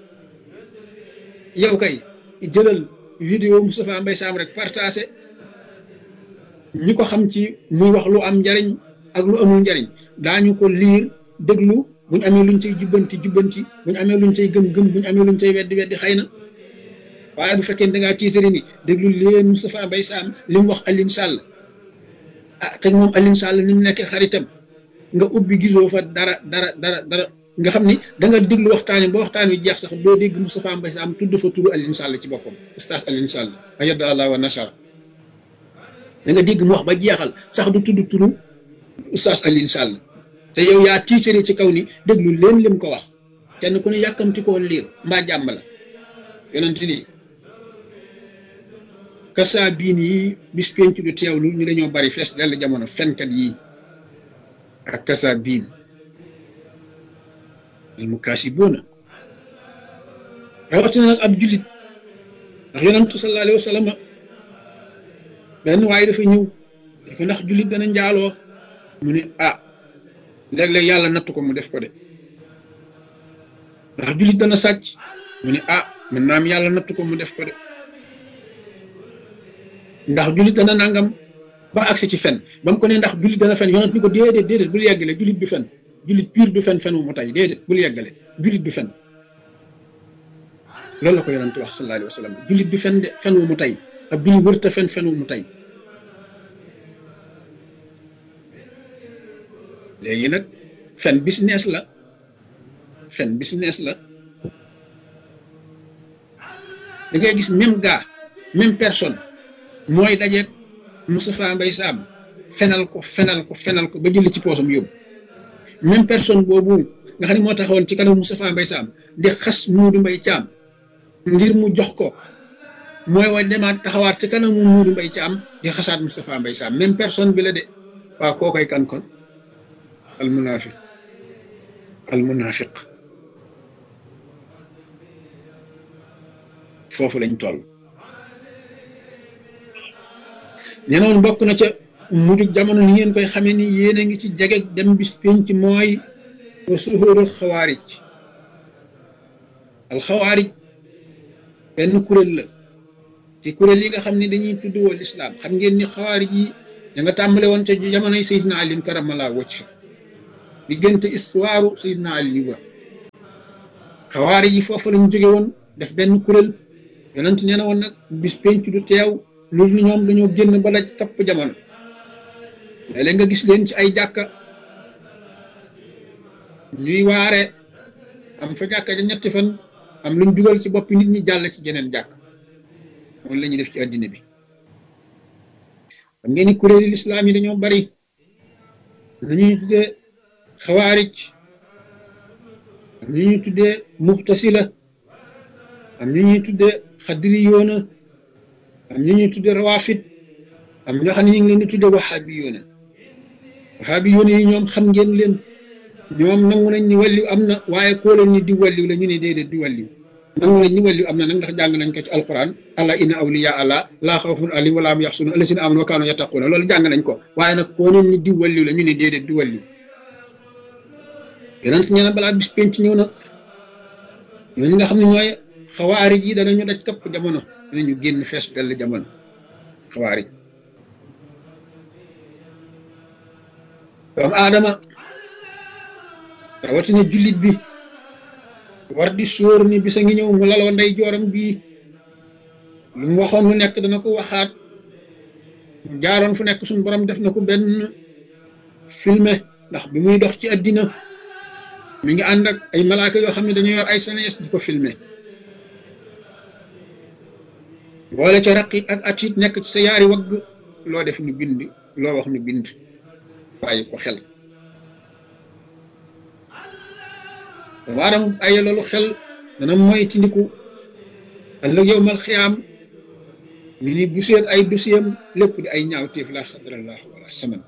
yow kay jëlal vidéo Moustapha Mbaye Sam rek partagé ñi ko xam ci muy wax lu am njariñ ak lu amul njariñ daañu ko liir déglu buñ amee luñ cay jubbanti jubbanti buñ amee luñ cay gëm gëm buñ amee luñ cay weddi weddi xëy na waaye bu fekkee da ngaa tiitari ni déglu leen Moustapha Mbaye Sam li mu wax Alioune Sall ah te moom Alioune Sall ni mu nekkee xaritam nga ubbi gisoo fa dara dara dara dara nga xam ni da nga déglu waxtaan wi ba waxtaan wi jeex sax doo dégg Moustapha Mbaye Sam tudd fa turu Alioune Sall ci boppam ustaas Alioune Sall ayada allah wa nasara da nga dégg mu wax ba jeexal sax du tudd turu ustaas Alioune Sall te yow yaa tiitari ci kaw ni déglu leen lim ko wax kenn ku ne yàkkamti koo liir mbaa jàmm la yonent ni kasa biin yi bis penc du teewlu ñu dañoo bari fees dell jamono fenkat yi ak kasa biin al mukaasibuuna rawatina nag ab jullit ndax yonentu sallallahu alayhi wa sallam benn waaye dafa ñëw ko ndax jullit dana njaaloo mu ne ah léeg-léeg yàlla nattu ko mu def ko de ndax jullit dana sàcc mu ne ah mën naa am yàlla nattu ko mu def ko de ndax jullit dana nangam ba agsi ci fen ba mu ko ne ndax jullit dana fen yonent ni ko déedéet déedéet bul yeggale jullit du fen jullit pire du fen fen wu mu tay déedéet bul yeggale jullit du fen loolu la ko yonent wax sallallahu alayhi wa sallam jullit du fen de fen wu mu tay ab jullit wërta fen fen wu mu tay léegi nag fen business la fen business la da ngay gis même gars même personne mooy dajeeg Moustapha Mbaye Sam fenal ko fenal ko fenal ko ba jël ci poosam yóbbu même personne boobu nga xam ne moo taxawoon ci kanam Moustapha Mbaye Sam di xas Muudu Mbaye Caam ngir mu jox ko mooy wa demaat taxawaat ci kanam Muudu Mbaye Caam di xasaat Moustapha Mbaye Sam même personne bi la de waaw koo koy kan kon al munafiq al munafiq foofu lañ toll nee na woon bokk na ca mujug jamono ni ngeen koy xamee ni yéen a ngi ci jege dem bis penc mooy wa suhurul xawaarij al xawaarij benn kuréel la ci kuréel yi nga xam ne dañuy tudd wal islam xam ngeen ni xawaarij yi ña nga tàmbale woon ca jamonoy Seydina Ali karamallahu wajha diggante histoire Seydina Ali ba xawaari yi foofu lañu jóge woon def benn kuréel yonent nee na woon nag bis penc du teew loolu ni ñoom dañoo génn ba daj kapp jamono léeg-léeg nga gis leen ci ay jàkka ñuy waare am fa jàkka ja ñetti fan am luñ dugal ci boppi nit ñi jàll ci jeneen jàkk moom la ñuy def ci àddina bi xam ngeen ni kuréeli lislaam yi dañoo bari nañuy tuddee xawaarij am ñu ñuy tuddee muxtasila am ñu ñuy tuddee xadri yoona am ñu ñuy tuddee rawafit am ñoo xam ne ñu ngi leen di tuddee waxaabi yoona waxaabi yoona yi ñoom xam ngeen leen ñoom nangu nañ ni wàlliw am na waaye koo leen ni di wàlliw la ñu ne déedéet di wàlliw nangu nañ ni wàlliw am na nag ndax jàng nañ ko ci alquran ala inna awliya allah laa xawfun alayhim wala hum yaxsunun allazina amanu wa kaanu yattaquuna loolu jàng nañ ko waaye nag koo leen ni di wàlliw la ñu ne déedéet di wàlliw yonent ñee na balaa bis penc ñëw nag ñooñu nga xam ne ñooy xawaarij yi danañu daj kapp jamono danañu génn fees dell jamono xawaarij doomu aadama rawatina jullit bi war di sóor ni bisa ngi ñëw mu laloo ndey jooram bii lu mu waxoon lu nekk dana ko waxaat mu jaaroon fu nekk suñu borom def na ko benn filmé ndax bi muy dox ci àddina mi ngi ànd ak ay malaaka yoo xam ne dañu yor ay senes di ko filmé boole ca raqib ak atit nekk ci sa yaari wagg loo def ñu bind loo wax ñu bind bàyyi ko xel waaram ay loolu xel dana mooy tindiku ëllëg yowmal xiyaam mi ni bu seet ay dossier lépp di ay ñaawteef la xadrallah wala saman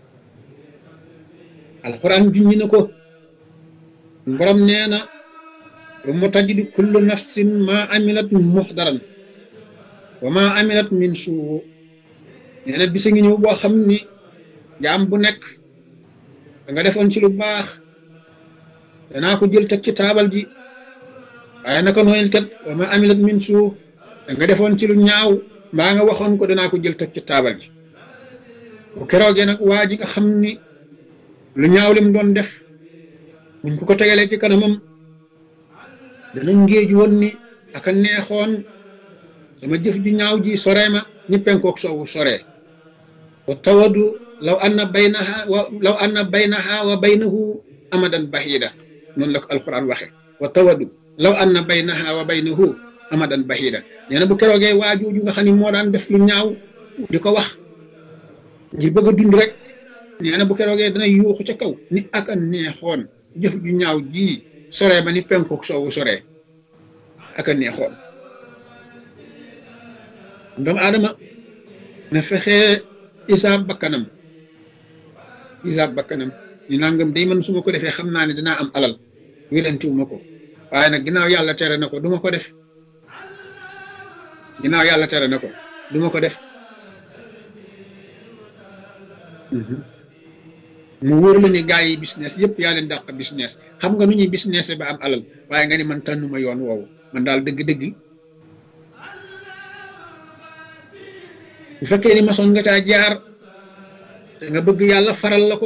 alquran junñi na ko borom nee na lu mu tajidu kullu nafsin ma amilat muxdaran wa ma amilat min suu nee na bisa ngi ñëw boo xam ni jaam bu nekk da nga defoon ci lu baax danaa ko jël teg ci taabal ji waaye naka nooyel kat wa ma amilat min suu da nga defoon ci lu ñaaw mbaa nga waxoon ko danaa ko jël teg ci taabal ji bu keroogee nag waa ji nga xam ni lu ñaaw lim doon def buñ ko ko tegalee ci kanamam dana ngéeju woon ni aka neexoon sama jëf ju ñaaw ji soree ma ni penkook soowu soree wa tawadu law anna baynaha wa law anna baynaha wa baynahu amadan bahida noonu la ko alquran waxe wa tawadu law anna baynaha wa baynahu amadan bahida nee na bu keroogee waajooju nga xam ne moo daan def lu ñaaw di ko wax ngir bëgg a dund rek nee na bu keroogee dana yuuxu ca kaw ni aka neexoon jëf ju ñaaw ji soree ba ni penkook soowu soree aka neexoon doomu aadama na fexee isaab bakkanam isaab bakkanam ñu nangam day man su ma ko defee xam naa ne dinaa am alal wérantiwu ma ko waaye nag ginnaaw yàlla tere na ko du ma ko def ginnaaw yàlla tere na ko du ma ko def mu wóor la ni gaa yi business yëpp yaa leen dàq business xam nga nu ñuy business ba am alal waaye nga ni man tànnuma yoon woowu man daal dëgg-dëgg bu fekkee ni masoon nga caa jaar te nga bëgg yàlla faral la ko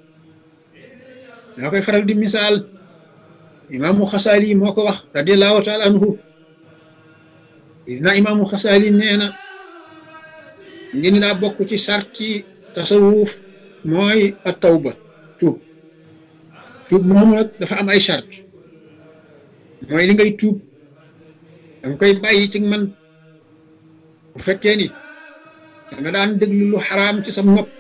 daa koy faral di misaal imaamu xasaali moo ko wax radiallahu taala anhu dina imaamu xasaali nee na ngeen daa bokk ci sarti tasawuf mooy a tawba tuub tuub moomu nag dafa am ay charte mooy li ngay tuub danga koy bàyyi ci man bu fekkee ni danga daan déglu lu xaraam ci sa nopp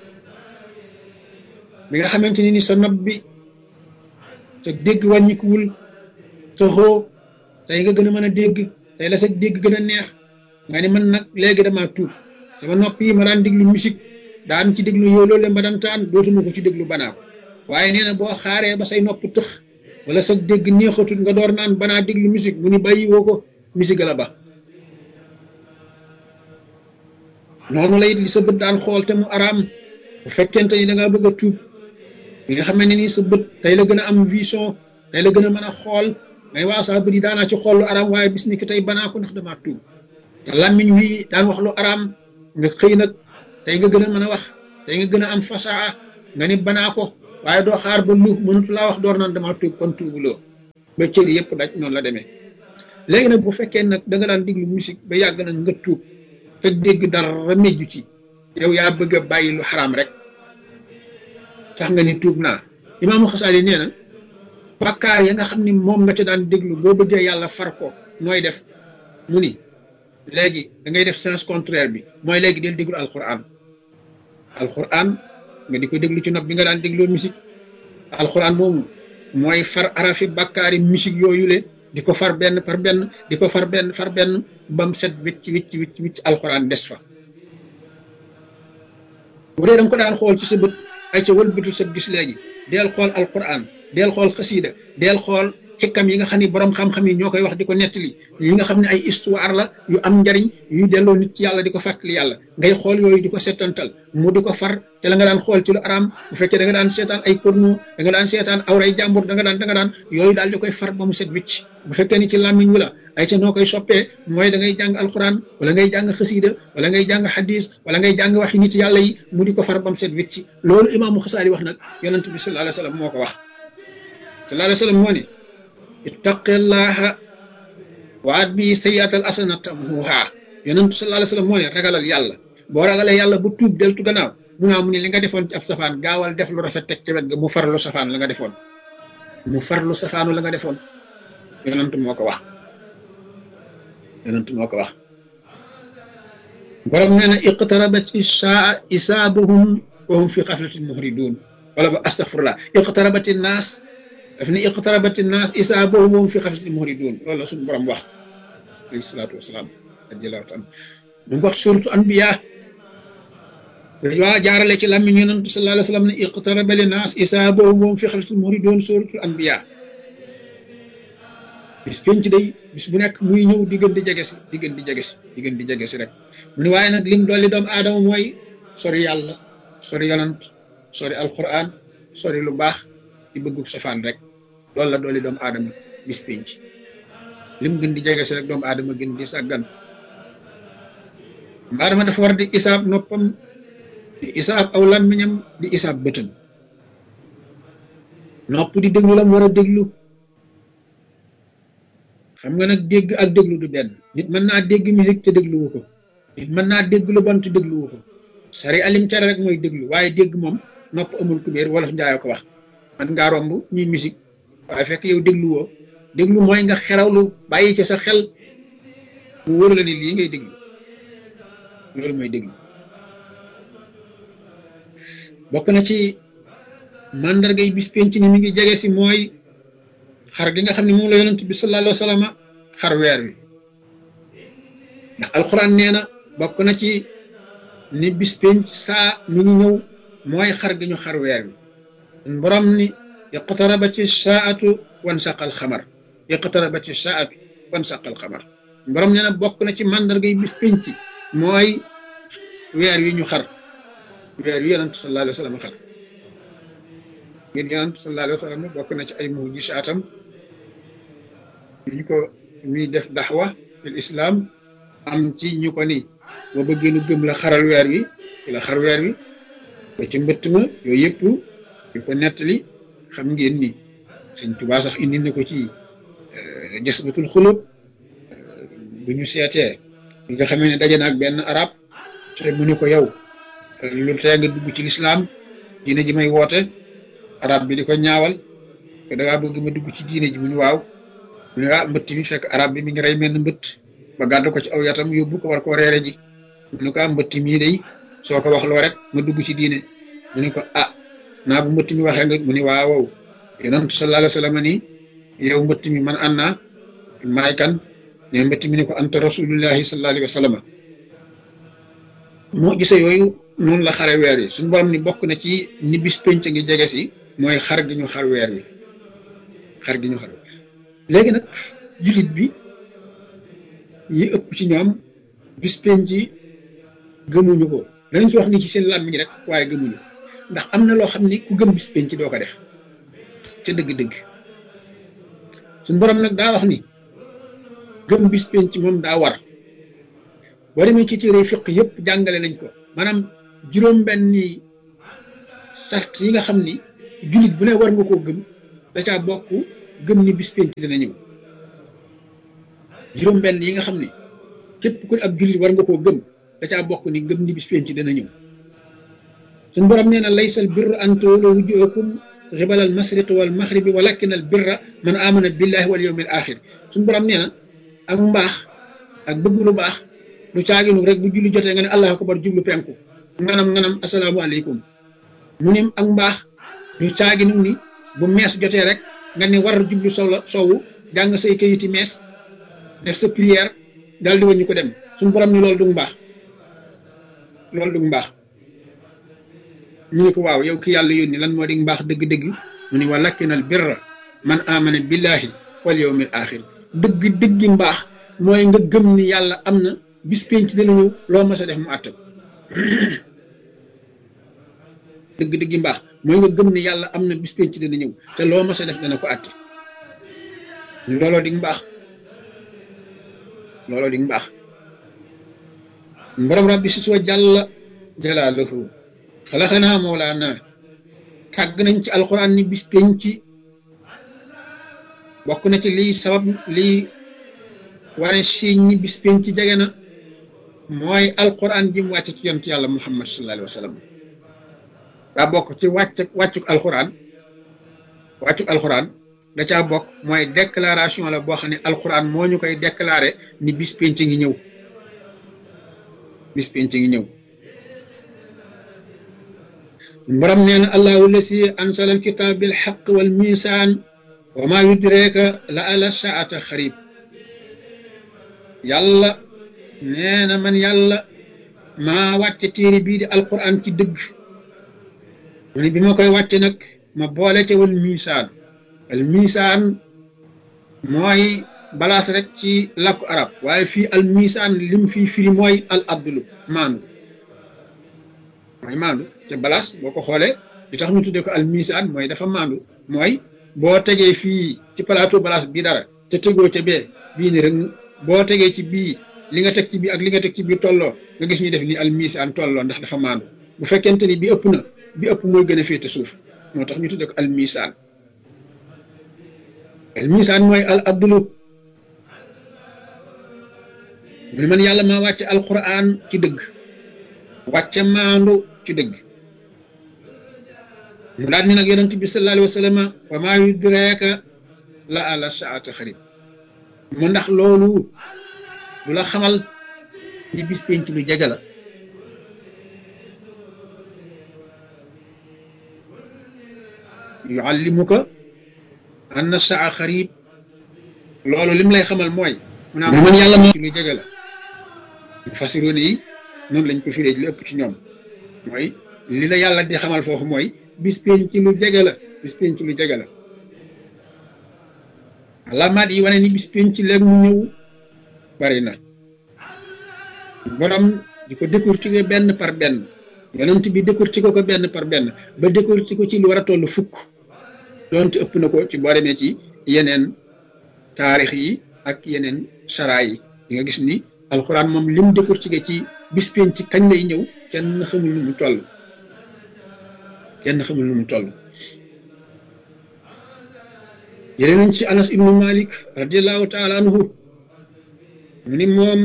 bi nga xamante ni ni sa nopp bi sa dégg wàññikuwul sa xoo tey nga gën a mën a dégg tey la sa dégg gën a neex nga ni man nag léegi dama tuub sama nopp yi ma daan déglu musique daan ci déglu yow loolu ma daan taan dootuma ko ci déglu banaa ko waaye nee na boo xaaree ba say nopp tëx wala sa dégg neexatul nga door naan banaa déglu musique mu ni bàyyi woo ko musique la ba noonu lay li sa bët daan xool te mu araam bu fekkente ni da ngaa bëgg a tuub bi nga xam ne nii sa bët tey la gën a am vision tey la gën a mën a xool ngay waa saa bët yi daanaa ci xool lu araam waaye bis ni ki tey banaa ko ndax damaa tuub te làmmiñ wi daan wax lu araam nga xëy nag tey nga gën a mën a wax tey nga gën a am fasaa nga ni banaa ko waaye doo xaar ba lu mënatu laa wax door naan dama tuub kon tuubuloo ba cër yëpp daj noonu la demee. léegi nag bu fekkee nag da nga daan déglu musique ba yàgg nag nga tuub te dégg dara mejju ci yow yaa bëgg a bàyyi lu xaraam rek tax nga ni tuub naa. Imaamu Xasaali nee na bàkkaar ya nga xam ni moom nga ca daan déglu boo bëggee yàlla far ko nooy def mu ni léegi da ngay def sens contraire bi mooy léegi del déglu alquran alquran nga di ko déglu ci nopp bi nga daan dégloo musique alquran moomu mooy far arafi bàkkaari musique yooyu le di ko far benn par benn di ko far benn far benn bam set wicc wicc wicc wicc alquran des fa bu dee da nga ko daan xool ci sa bët ay ca wëlbatul sa gis léegi deel xool alquran deel xool xasiida deel xool xikam yi nga xam ne borom xam-xam yi ñoo koy wax di ko nettali yi nga xam ne ay histoire la yu am njariñ yuy delloo nit ci yàlla di ko fàttali yàlla ngay xool yooyu di ko settantal mu di ko far te la nga daan xool ci lu araam bu fekkee da nga daan seetaan ay porno da nga daan seetaan awray jàmbur da nga daan da nga daan yooyu daal di koy far ba mu set wicc bu fekkee ni ci làmmiñ wi la ay ca noo koy soppee mooy da ngay jàng alquran wala ngay jàng xasiida wala ngay jàng hadis wala ngay jàng waxi nit yàlla yi mu di ko far ba mu set wicc loolu imaamu Xasaali wax nag yonent bi sallallahu alayhi wa sallam moo ko wax sallallahu alayhi wa sallam moo ne ittaqillaha waat bi sayyiatal asana tamhuha yonent sallallahu alayhi wa sallam moo ne ragalal yàlla boo ragalee yàlla bu tuub deltu gannaaw mu naa mu ne li nga defoon ci ab safaan gaawal def lu rafet teg ci wet ga mu farlu safaan la nga defoon mu farlu safaanu la nga defoon yonent moo ko wax yonent moo ko wax borom nee na iqtarabat isaa isaabuhum wa hum fi xaflatin muhridun wala ba astaghfirullah iqtarabat naas daf ni iqtarabat naas isaabuhum wa hum fi xaflatin muhridun loolu la suñu borom wax alayhi salaatu wasalaam ajjallahu taala mu ngi wax suratu anbiya waa jaarale ci làmmiñ yonent sallallahu alayhi wa sallam ne iqtaraba li naas isaabuhum wa hum fi xaflatin muhridun suratu anbiya bis penc day bis bu nekk muy ñëw di gën di jege si di gën di jege si di gën di jege si rek mu ne waaye nag lim dolli doomu aadama mooy sori yàlla sori yonant sori alquran sori lu baax di bëggu safaan rek loolu la dolli doomu aadama bis penc lim gën di jege si rek doomu aadama gën di sàggan doomu aadama dafa war di isaab noppam di isaab aw làmmiñam di isaab bëtam nopp di déglu la mu war a déglu xam nga nag dégg ak déglu du benn nit mën naa dégg musique te dégluwu ko nit mën naa dégg lu bon te dégluwu ko sari alim tere rek mooy déglu waaye dégg moom nopp amul kubéer wolof njaayoo ko wax man ngaa romb ñuy musique waaye fekk yow dégluwoo déglu mooy nga xerawlu bàyyi ci sa xel mu wóor la ni lii ngay déglu loolu mooy déglu bokk na ci mandargay bis penc ni mi ngi jege si mooy xar gi nga xam ne moom la yonent bi sallallahu alayhi wa sallam xar weer wi ndax alquran nee na bokk na ci ni bis penc saa mi ngi ñëw mooy xar gi ñu xar weer wi borom ni iqtarabati saatu wansaqal xamar iqtarabati saatu wansaqal xamar borom nee na bokk na ci mandargay bis penc mooy weer wi ñu xar weer wi yonent sallallahu alayhi wa sallam xar ngir yonent sallallahu alayhi wa sallam bokk na ci ay mujisaatam ñu ko muy def daxwa fil islam am ci ñu ko ni boo bëggee nu gëm la xaral weer wi ci la xar weer wi ba ci mbëtt ma yooyu yëpp yu ko nettali xam ngeen ni Sëñ Tuubaa sax indi na ko ci Jasbatul Xulub bu ñu seetee bi nga xamee ne daje na ak benn arab te mu ne ko yow lu tee nga dugg ci lislaam diine ji may woote arab bi di ko ñaawal ko da ngaa bëgg ma dugg ci diine ji mu ñu waaw mu ne ah mbëtt mi fekk arab bi mi ngi rey mel ni mbëtt ba gàddu ko ci aw yatam yóbbu ko war koo reere ji mu ne ko ah mbëtt mii day soo ko wax loo rek ma dugg ci diine mu ne ko ah naa bu mbëtt mi waxee nga mu ne waaw wow yonent sallallahu alayhi wa sallam ni yow mbëtt mi man an naa maay kan ne mbëtt mi ne ko anta rasulullahi sallallahu alayhi wa sallam moo gisee yooyu noonu la xare weer yi suñu borom ni bokk na ci ni bis penc ngi jege si mooy xar gi ñu xar weer wi xar gi ñu xar léegi nag jullit bi yi ëpp ci ñoom bis penc gëmuñu ko danañ ci wax ni ci seen làmmiñ rek waaye gëmuñu ndax am na loo xam ni ku gëm bis penc doo ko def ca dëgg-dëgg suñu borom nag daa wax ni gëm bis penc moom daa war boo demee ci téere fiq yëpp jàngale nañ ko maanaam juróom-benni sart yi nga xam ni jullit bu ne war nga koo gëm da caa bokk gëm ni bis penc dina ñëw juróom-benn yi nga xam ni képp ku ab jullit war nga koo gëm da caa bokk ni gëm ni bis penc dina ñëw suñu borom nee na laysal birra an tuwallu wujuhakum qibala al mashriqi wal maghribi walakin al birra man amana billahi wal yawmil axir suñu borom nee na ak mbaax ak bëgg lu baax lu caaginu rek bu julli jotee nga ne allahu akbar jublu penku nganam nganam asalaamaaleykum mu ne ak mbaax lu caaginu ni bu mees jotee rek nga ne war jublu sow la sowu jàng say kayiti mees def sa prière daal di wàññi ko dem suñu borom ni loolu du mbaax loolu du mbaax ñu ne ko waaw yow ki yàlla yónni lan moo di mbaax dëgg-dëgg mu ni walakinal birra man amana billahi wal yawmil axir dëgg dëggi mbaax mooy nga gëm ni yàlla am na bis penc dina ñëw loo mas a def mu àtte dëgg dëggi mbaax mooy nga gëm ni yàlla am na bis penc dina ñëw te loo mas a def dana ko àtte looloo di mbaax looloo di mbaax borom rabbi si soo jàll jalaaluhu xalaxanaa mawlaana tàgg nañ ci alquran ni bis penc bokk na ci lii sabab lii wane siiñ ni bis penc jege na mooy alquran ji mu wàcc ci yonent yàlla muhammad sallallahu alayhi wa sallam daa bokk ci wàcc wàccuk alquran wàccuk alquran da caa bokk mooy déclaration la boo xam ne alquran moo ñu koy déclaré ni bis penc ngi ñëw bis penc ngi ñëw borom nee na allahu lasi ansala alkitab bil haqq wal misaan wa ma yudrika la ala saata xarib yàlla nee na man yàlla maa wàcce téere bii di alquran ci dëgg mu ne bi ma koy wàcce nag ma boole ca wal misaan al misaan mooy balaas rek ci làkku arab waaye fii al misaan lim fii firi mooy al abdulu maandu mooy maandu te balaas boo ko xoolee li tax ñu tuddee ko al misaan mooy dafa maandu mooy boo tegee fii ci plateau balaas bii dara te tegoo ca bee bii ni rek boo tegee ci bii li nga teg ci bii ak li nga teg ci bii tolloo nga gis ñu def ni al misaan tolloo ndax dafa maandu bu fekkente ni bi ëpp na bi ëpp mooy gën a féete suuf moo tax ñu tuddee ko al misaan al misaan mooy al abdulu mu ne man yàlla maa wàcce alquran ci dëgg wàcce maandu ci dëgg mu daal ni nag yonent bi sallallahu alayhi wa sallam wa maa yudreeka la ala saata xarib mu ndax loolu du la xamal ni bis penc lu jege la yuallimuka anna saa xarib loolu lim lay xamal mooy mu naa man yàlla moo lu jege la fasiroon yi noonu lañ ko firee li ëpp ci ñoom mooy li la yàlla di xamal foofu mooy bis penc lu jege la bis penc lu jege la alaamaat yi wane ni bis penc léegi mu ñëw bari na borom di ko décortiquer benn par benn yonent bi décortiquer ko benn par benn ba décortiquer ko ci lu war a toll fukk doonte ëpp na ko ci boo demee ci yeneen taarix yi ak yeneen sara yi di nga gis ni alxuraan moom lim décortiquer ci bis penc kañ lay ñëw kenn xamul nu mu toll kenn xamul nu mu toll yéene nañ ci anas ibnu malik radiallahu taala anhu mu ni moom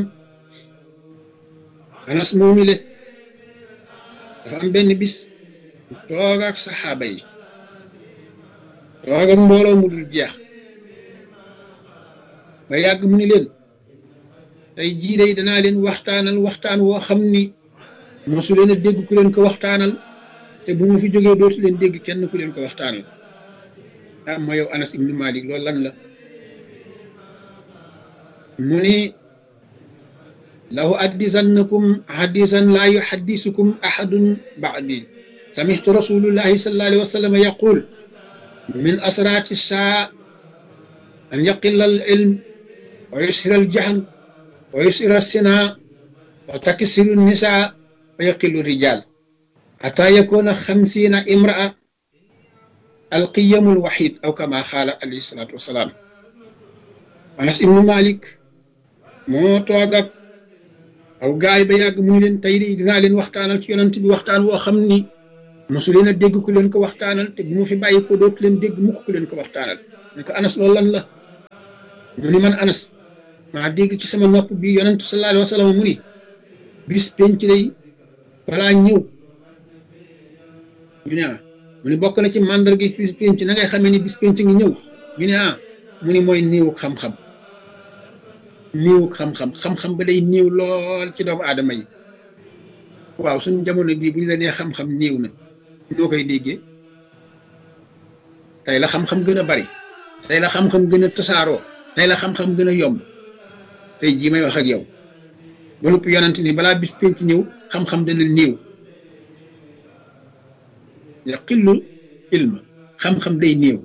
anas moomi le dafa am benn bis toog ak saxaaba yi toog ak mbooloo mu dul jeex ba yàgg mu ni leen tey jii day danaa leen waxtaanal waxtaan woo xam ni mosu leen a dégg ku leen ko waxtaanal te bu ma fi jógee dootu leen dégg kenn ku leen ko waxtaanal ah ma yow anas ibnu malik loolu lan la mu ni la uhaddizannakum hadisan la yuhaddisukum ahadun ba'di samihtu rasulullahi sallallahu alayhi wa sallam yaqul min asrati saa an yaqilla al ilm wa yushira al jahl wa yusira sina wa taksiru nisa wa yaqillu rijal hatta yakuna xamsina imraa alqiyamul wahid aw kama xaala alayhi salatu wasalaam anas ibnu malik moo toog ak aw gaay ba yàgg mu ni leen tey de dinaa leen waxtaanal ci yonent bi waxtaan woo xam ni mosu leen a dégg ku leen ko waxtaanal te bu ma fi bàyyi ko dootu leen dégg mukk ku leen ko waxtaanal ne ko Anas loolu lan la mu ni man Anas maa dégg ci sama nopp bi yonent sallallahu alayhi wa sallam mu ni bis penc lay balaa ñëw ñu ne ah mu ni bokk na ci màndarga bis penc na ngay xamee ni bis penc ngi ñëw ñu ne ah mu ni mooy néewug xam-xam néewug xam-xam xam-xam ba day néew lool ci doomu aadama yi waaw suñu jamono bii bu ñu la nee xam-xam néew na noo koy déggee tey la xam-xam gën a bari tey la xam-xam gën a tasaaroo tey la xam-xam gën a yomb tey jii may wax ak yow ba noppi yonent ni balaa bis penc ñëw xam-xam dana néew yaqillu ilma xam-xam day néew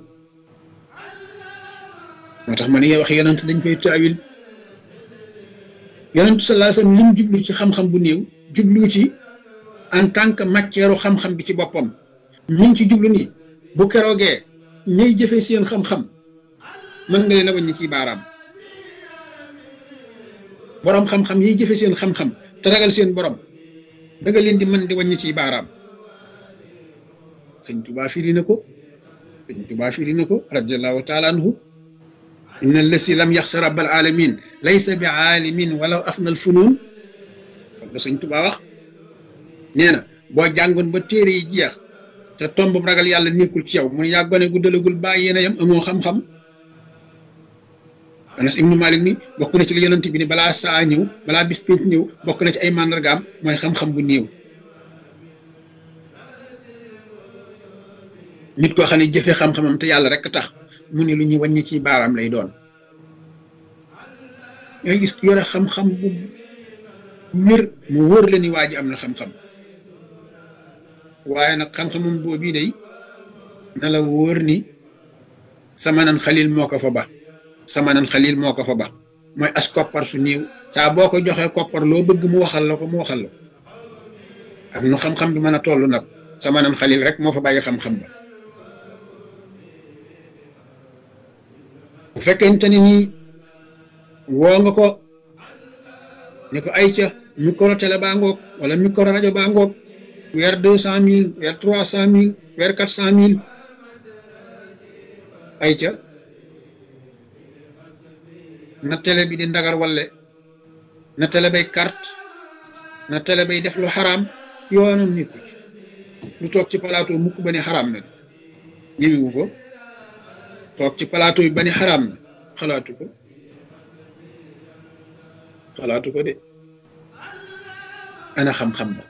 moo tax ma ne wax yonent dañ koy taawil yonent sallallahu alayhi wasallam li mu jublu ci xam-xam bu néew jublu ci en tant que matière xam-xam bi ci boppam mi ngi ci jublu ni bu keroogee ñay jëfee seen xam-xam mën nga leen a wàññi ci baaraam borom xam-xam yiy jëfe seen xam-xam te ragal seen borom da nga leen di mën di wàññi ci baaraam sëñ Tuubaa firi na ko sëñ Tuubaa firi na ko radiyallahu taala anhu inna allasi lam yaxsa rabbal alamin laysa bi aalimin walaw afna al funun la sëñ Tuubaa wax nee na boo jàngoon ba téere yi jeex te tomb ragal yàlla nekkul ci yow mun yaa gone gu dalagul bàyyi yéen a yam amoo xam-xam Anas ibnu Malik ni bokk na ci li yonent bi ni balaa saa ñëw balaa bis pénc ñëw bokk na ci ay màndargaam mooy xam-xam bu néew nit koo xam ne jëfe xam-xamam te yàlla rek tax mu ne lu ñuy wàññi ci baaraam lay doon ngay gis yore xam-xam bu wér mu wóor la ni waa ji am na xam-xam waaye nag xam-xamam boobu day na la wóor ni samanan xalil moo ko fa ba samanan xalil moo ko fa ba mooy as koppar su néew saa boo ko joxee koppar loo bëgg mu waxal la ko mu waxal la ak nu xam-xam bi mën a toll nag samanan xalil rek moo fa bàyyi xam-xam ba bu fekkente ni nii woo nga ko ne ko ay ca micro télé baa ngoog wala micro rajo baa ngoog weer deux cent mille weer trois cent mille weer quatre cent mille ay ca na télé bi di ndagar walle na télé bay carte na télé bay def lu xaraam yoonam nit ko ci lu toog ci plateau mukk ba ne xaraam na ñëwiwu ko toog ci plateau yi ba ne xaraam na xalaatu ko xalaatu ko de ana xam-xam ba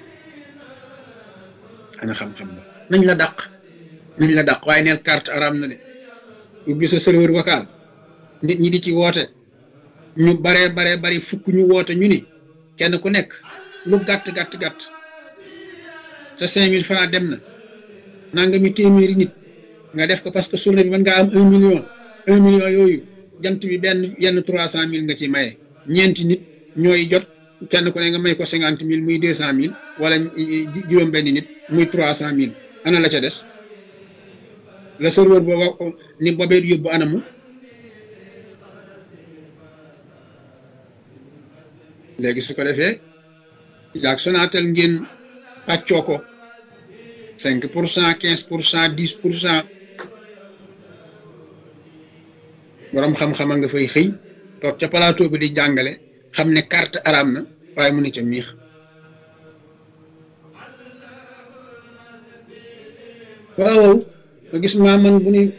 ana xam-xam ba nañ la dàq nañ la dàq waaye neel carte araam na de ubbi sa serveur vocal nit ñi di ci woote ñu baree baree bari fukk ñu woote ñu ni kenn ku nekk lu gàtt gàtt gàtt sa cinq mille francs dem na nanga mi téeméeri nit nga def ko parce que journée bi mën ngaa am un million un million yooyu jant bi benn yenn trois cent mille nga ci maye ñeenti nit ñooy jot kenn ku ne nga may ko cinquante mille muy deux cent mille wala juróom benn nit muy trois cent mille ana la ca des la serveur booba ni boobee yóbbu anamu léegi su ko defee yaag Sonatel ngeen pàccoo ko cinq pour cent quinze pour cent dix pour cent borom xam-xama nga fay xëy toog ca plateau bi di jàngale xam ne carte araam na waaye mu ne ca miix waaw nga gis maa man bu ni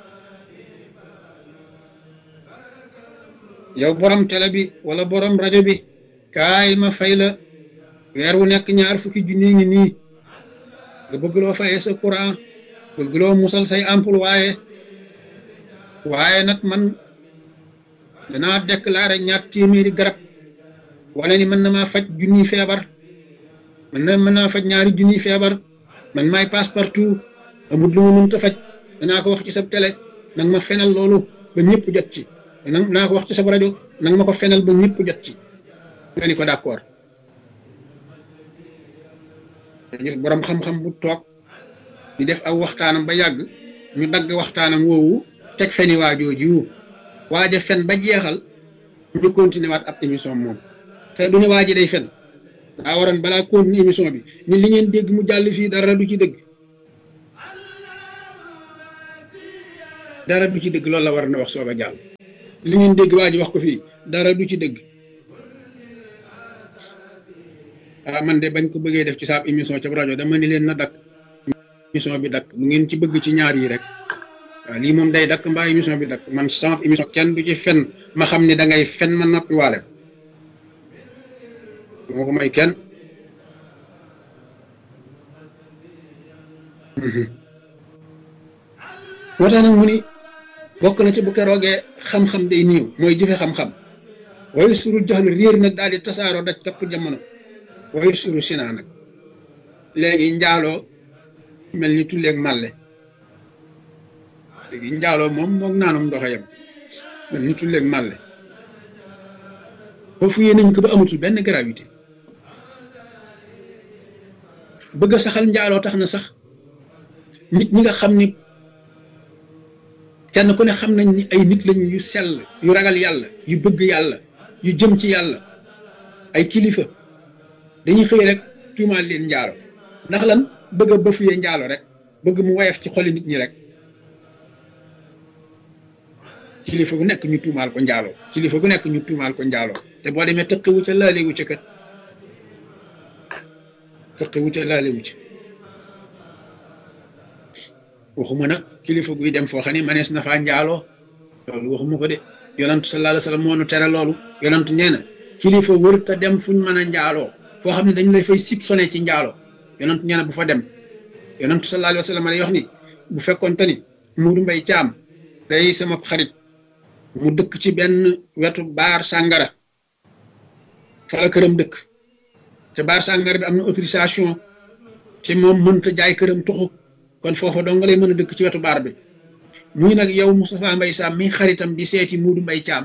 yow borom télé bi wala borom rajo bi kaay ma fay la weer wu nekk ñaar fukki junni ngi nii nga bëgg loo fayee sa courant bëgg loo musal say ampoule waaye waaye nag man danaa déclaré ñaar téeméeri garab wala ni mën na maa faj junniy feebar man na mën naa faj ñaari junniy feebar man maay passe partout amul lu ma mënta faj danaa ko wax ci sa télé nag ma fenal loolu ba ñëpp jot ci nag naa ko wax ci sa rajo nag ma ko fenal ba ñëpp jot ci nga ni ko d'accord gis borom xam-xam bu toog di def aw waxtaanam ba yàgg ñu dagg waxtaanam woowu teg feni waajooji wu waaja fen ba jeexal ñu continuer waat ab émission moom te du ne waa ji day fen daa waroon balaa continuer émission bi ni li ngeen dégg mu jàll fii dara du ci dëgg dara du ci dëgg loolu la war na wax soog a jàll li ngeen dégg waa ji wax ko fii dara du ci dëgg ah man de bañ ko bëggee def ci saab émission ca rajo dama ni leen na dakk émission bi dakk bu ngeen ci bëgg ci ñaar yi rek waaw lii moom day dakk mbaa émission bi dakk man sama émission kenn du ci fen ma xam ne da ngay fen ma noppi waale ko moo ko may kenn moo tax nag mu ni bokk na ci bu keroogee xam-xam day néew mooy jëfe xam-xam waaye surul jaxlu réer nag daal di tasaaroo daj kapp jamono waaye suru sinaa nag léegi njaaloo mel ni tulleeg màlle léegi njaaloo moom moog naanum ndoxa yam mel ni tulleeg màlle foofu yee nañ ko ba amatul benn gravité bëgg a saxal njaaloo tax na sax nit ñi nga xam ni kenn ku ne xam nañ ni ay nit lañu yu sell yu ragal yàlla yu bëgg yàlla yu jëm ci yàlla ay kilifa dañuy xëy rek tuumaal leen njaalo ndax lan bëgg a bëfuyee njaalo rek bëgg mu woyof ci xoli nit ñi rek kilifa gu nekk ñu tuumaal ko njaalo kilifa gu nekk ñu tuumaal ko njaalo te boo demee tëqiwu ca laalewu ca kat tëqiwu ca laalewu ca waxuma nag kilifa guy dem foo xam ne manees na faa njaaloo loolu waxuma ko de yonantu sallallahu alayhi wa sallam moo nu tere loolu yonantu nee na kilifa wër te dem fuñ mën a njaaloo foo xam ne dañu lay fay sib sone ci njaalo yonantu nee na bu fa dem yonantu sallallahu alayhi wa sallam day wax ni bu fekkoon te ni Muudu Mbay Caam day sama xarit mu dëkk ci benn wetu baar sàngara fa la këram dëkk te baar sàngara bi am na autorisation te moom mënta jaay këram tuxu kon foofa dong nga lay mën a dëkk ci wetu baar bi muy nag yow Moustapha Mbay Sam mi xaritam di seeti Muudu Mbay Caam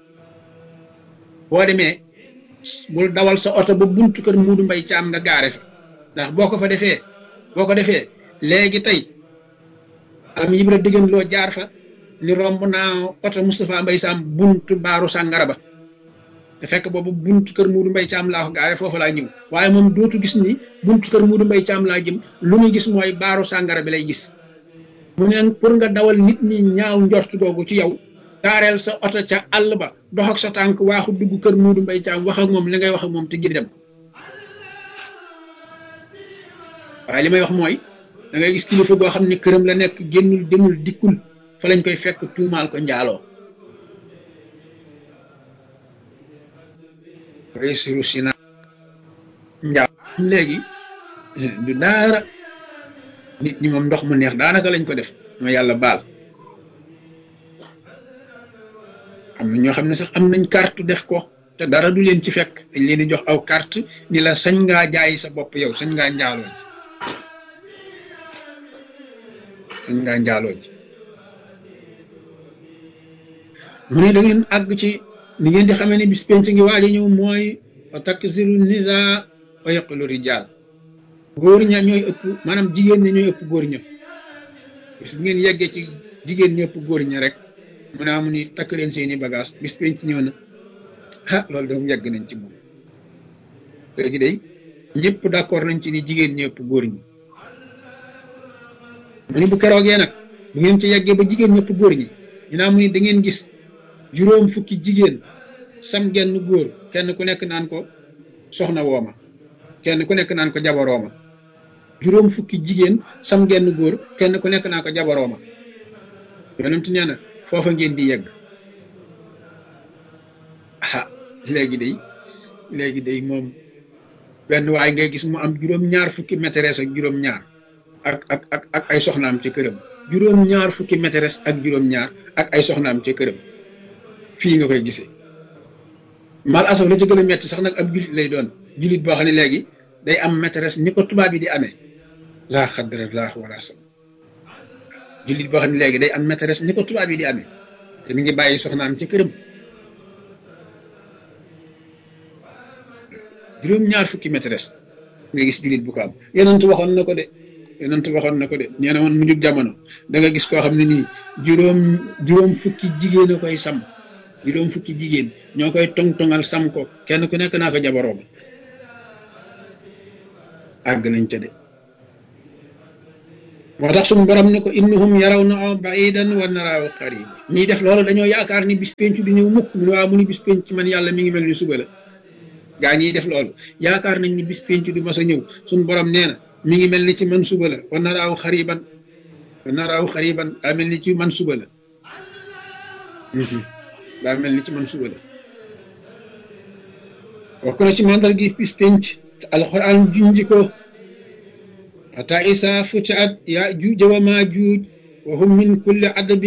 boo demee bul dawal sa oto ba buntu kër Muudu Mbay Caam nga gaare fa ndax boo ko fa defee boo ko defee léegi tey am yibra diggan loo jaar fa ni romb naa oto Moustapha Mbay Sam buntu baaru sàngara ba te fekk boobu buntu kër Muudu Mbay Caam laa ko gaare foofu laa ñëw waaye moom dootu gis ni buntu kër Muudu Mbay Caam laa jëm lu muy gis mooy baaru sàngara bi lay gis mu ne pour nga dawal nit ñi ñaaw njort googu ci yow gaareel sa oto ca àll ba dox ak sa tànk waaxu dugg kër Muudu Mbay Caam wax ak moom li ngay wax ak moom te gir dem waaye li may wax mooy da ngay gis kilifa goo xam ne këram la nekk génnul demul dikkul fa lañ koy fekk tuumaal ko njaaloo réussiru sina njaal léegi du daara nit ñi moom ndox mu neex daanaka lañ ko def ma yàlla baal am na ñoo xam ne sax am nañ carte def ko te dara du leen ci fekk dañ leen di jox aw carte ni la sañ ngaa jaay sa bopp yow sañ ngaa njaaloo ji sañ ngaa njaaloo ji mu ne da ngeen àgg ci ni ngeen di xamee ne bis penc ngi waaj a ñëw mooy wa taksiru nisa wa yaqulu rijal góor ña ñooy ëpp maanaam jigéen ña ñooy ëpp góor ña bis bu ngeen yeggee ci jigéen ña ëpp góor ña rek mu ne amu ni takk leen seeni bagage bis penc ñëw na ah loolu doom yegg nañ ci moom léegi day ñëpp d'accord nañ ci ni jigéen ña ëpp góor ñi mu ni bu keroogee nag bu ngeen ci yeggee ba jigéen ña ëpp góor ñi ñu naa mu ni da ngeen gis juróom fukki jigéen sam genn góor kenn ku nekk naan ko soxna wooma kenn ku nekk naan ko jabarooma juróom fukki jigéen sam genn góor kenn ku nekk naan ko jabarooma yonent nee na foofa ngeen di yegg ah léegi day léegi day moom benn waay ngay gis mu am juróom ñaar fukki maîtresse ak juróom ñaar ak ak ak ak ay soxnaam ca këram juróom ñaar fukki maîtresse ak juróom ñaar ak ay soxnaam ca këram fii nga koy gisee mal asaf la ci gën a metti sax nag ab julit lay doon julit boo xam ne léegi day am maîtresse ni ko tubaab yi di amee laa xadra laa wala sam julit boo xam ne léegi day am maîtresse ni ko tubaab yi di amee te mi ngi bàyyi soxnaam ci këram juróom ñaar fukki maîtresse nga gis julit bu ko am yonent waxoon na ko de yonent waxoon na ko de nee na woon mu jug jamono da nga gis koo xam ne nii juróom juróom fukki jigéen a koy sam juróom fukki jigéen ñoo koy tong-tongal sam ko kenn ku nekk naa ko jabaroom àgg nañ ca de moo tax suñu borom ne ko innahum yarawnahu ba'idan wa naraahu qariib ñiy def loolu dañoo yaakaar ni bis penc du ñëw mukk mu ne waaw mu ni bis penc man yàlla mi ngi mel ni suba la gaa ñiy def loolu yaakaar nañ ni bis penc du mas a ñëw suñu borom nee na mi ngi mel ni ci man suba la wa naraahu xariban wa naraahu xariban daa mel ni ci man suba la daa mel ni ci man suba la wax ko na ci mandar gi bis penc alquran junji ko hatta isa futihat ya juuj wa maajuuj wa hum min kulli adabin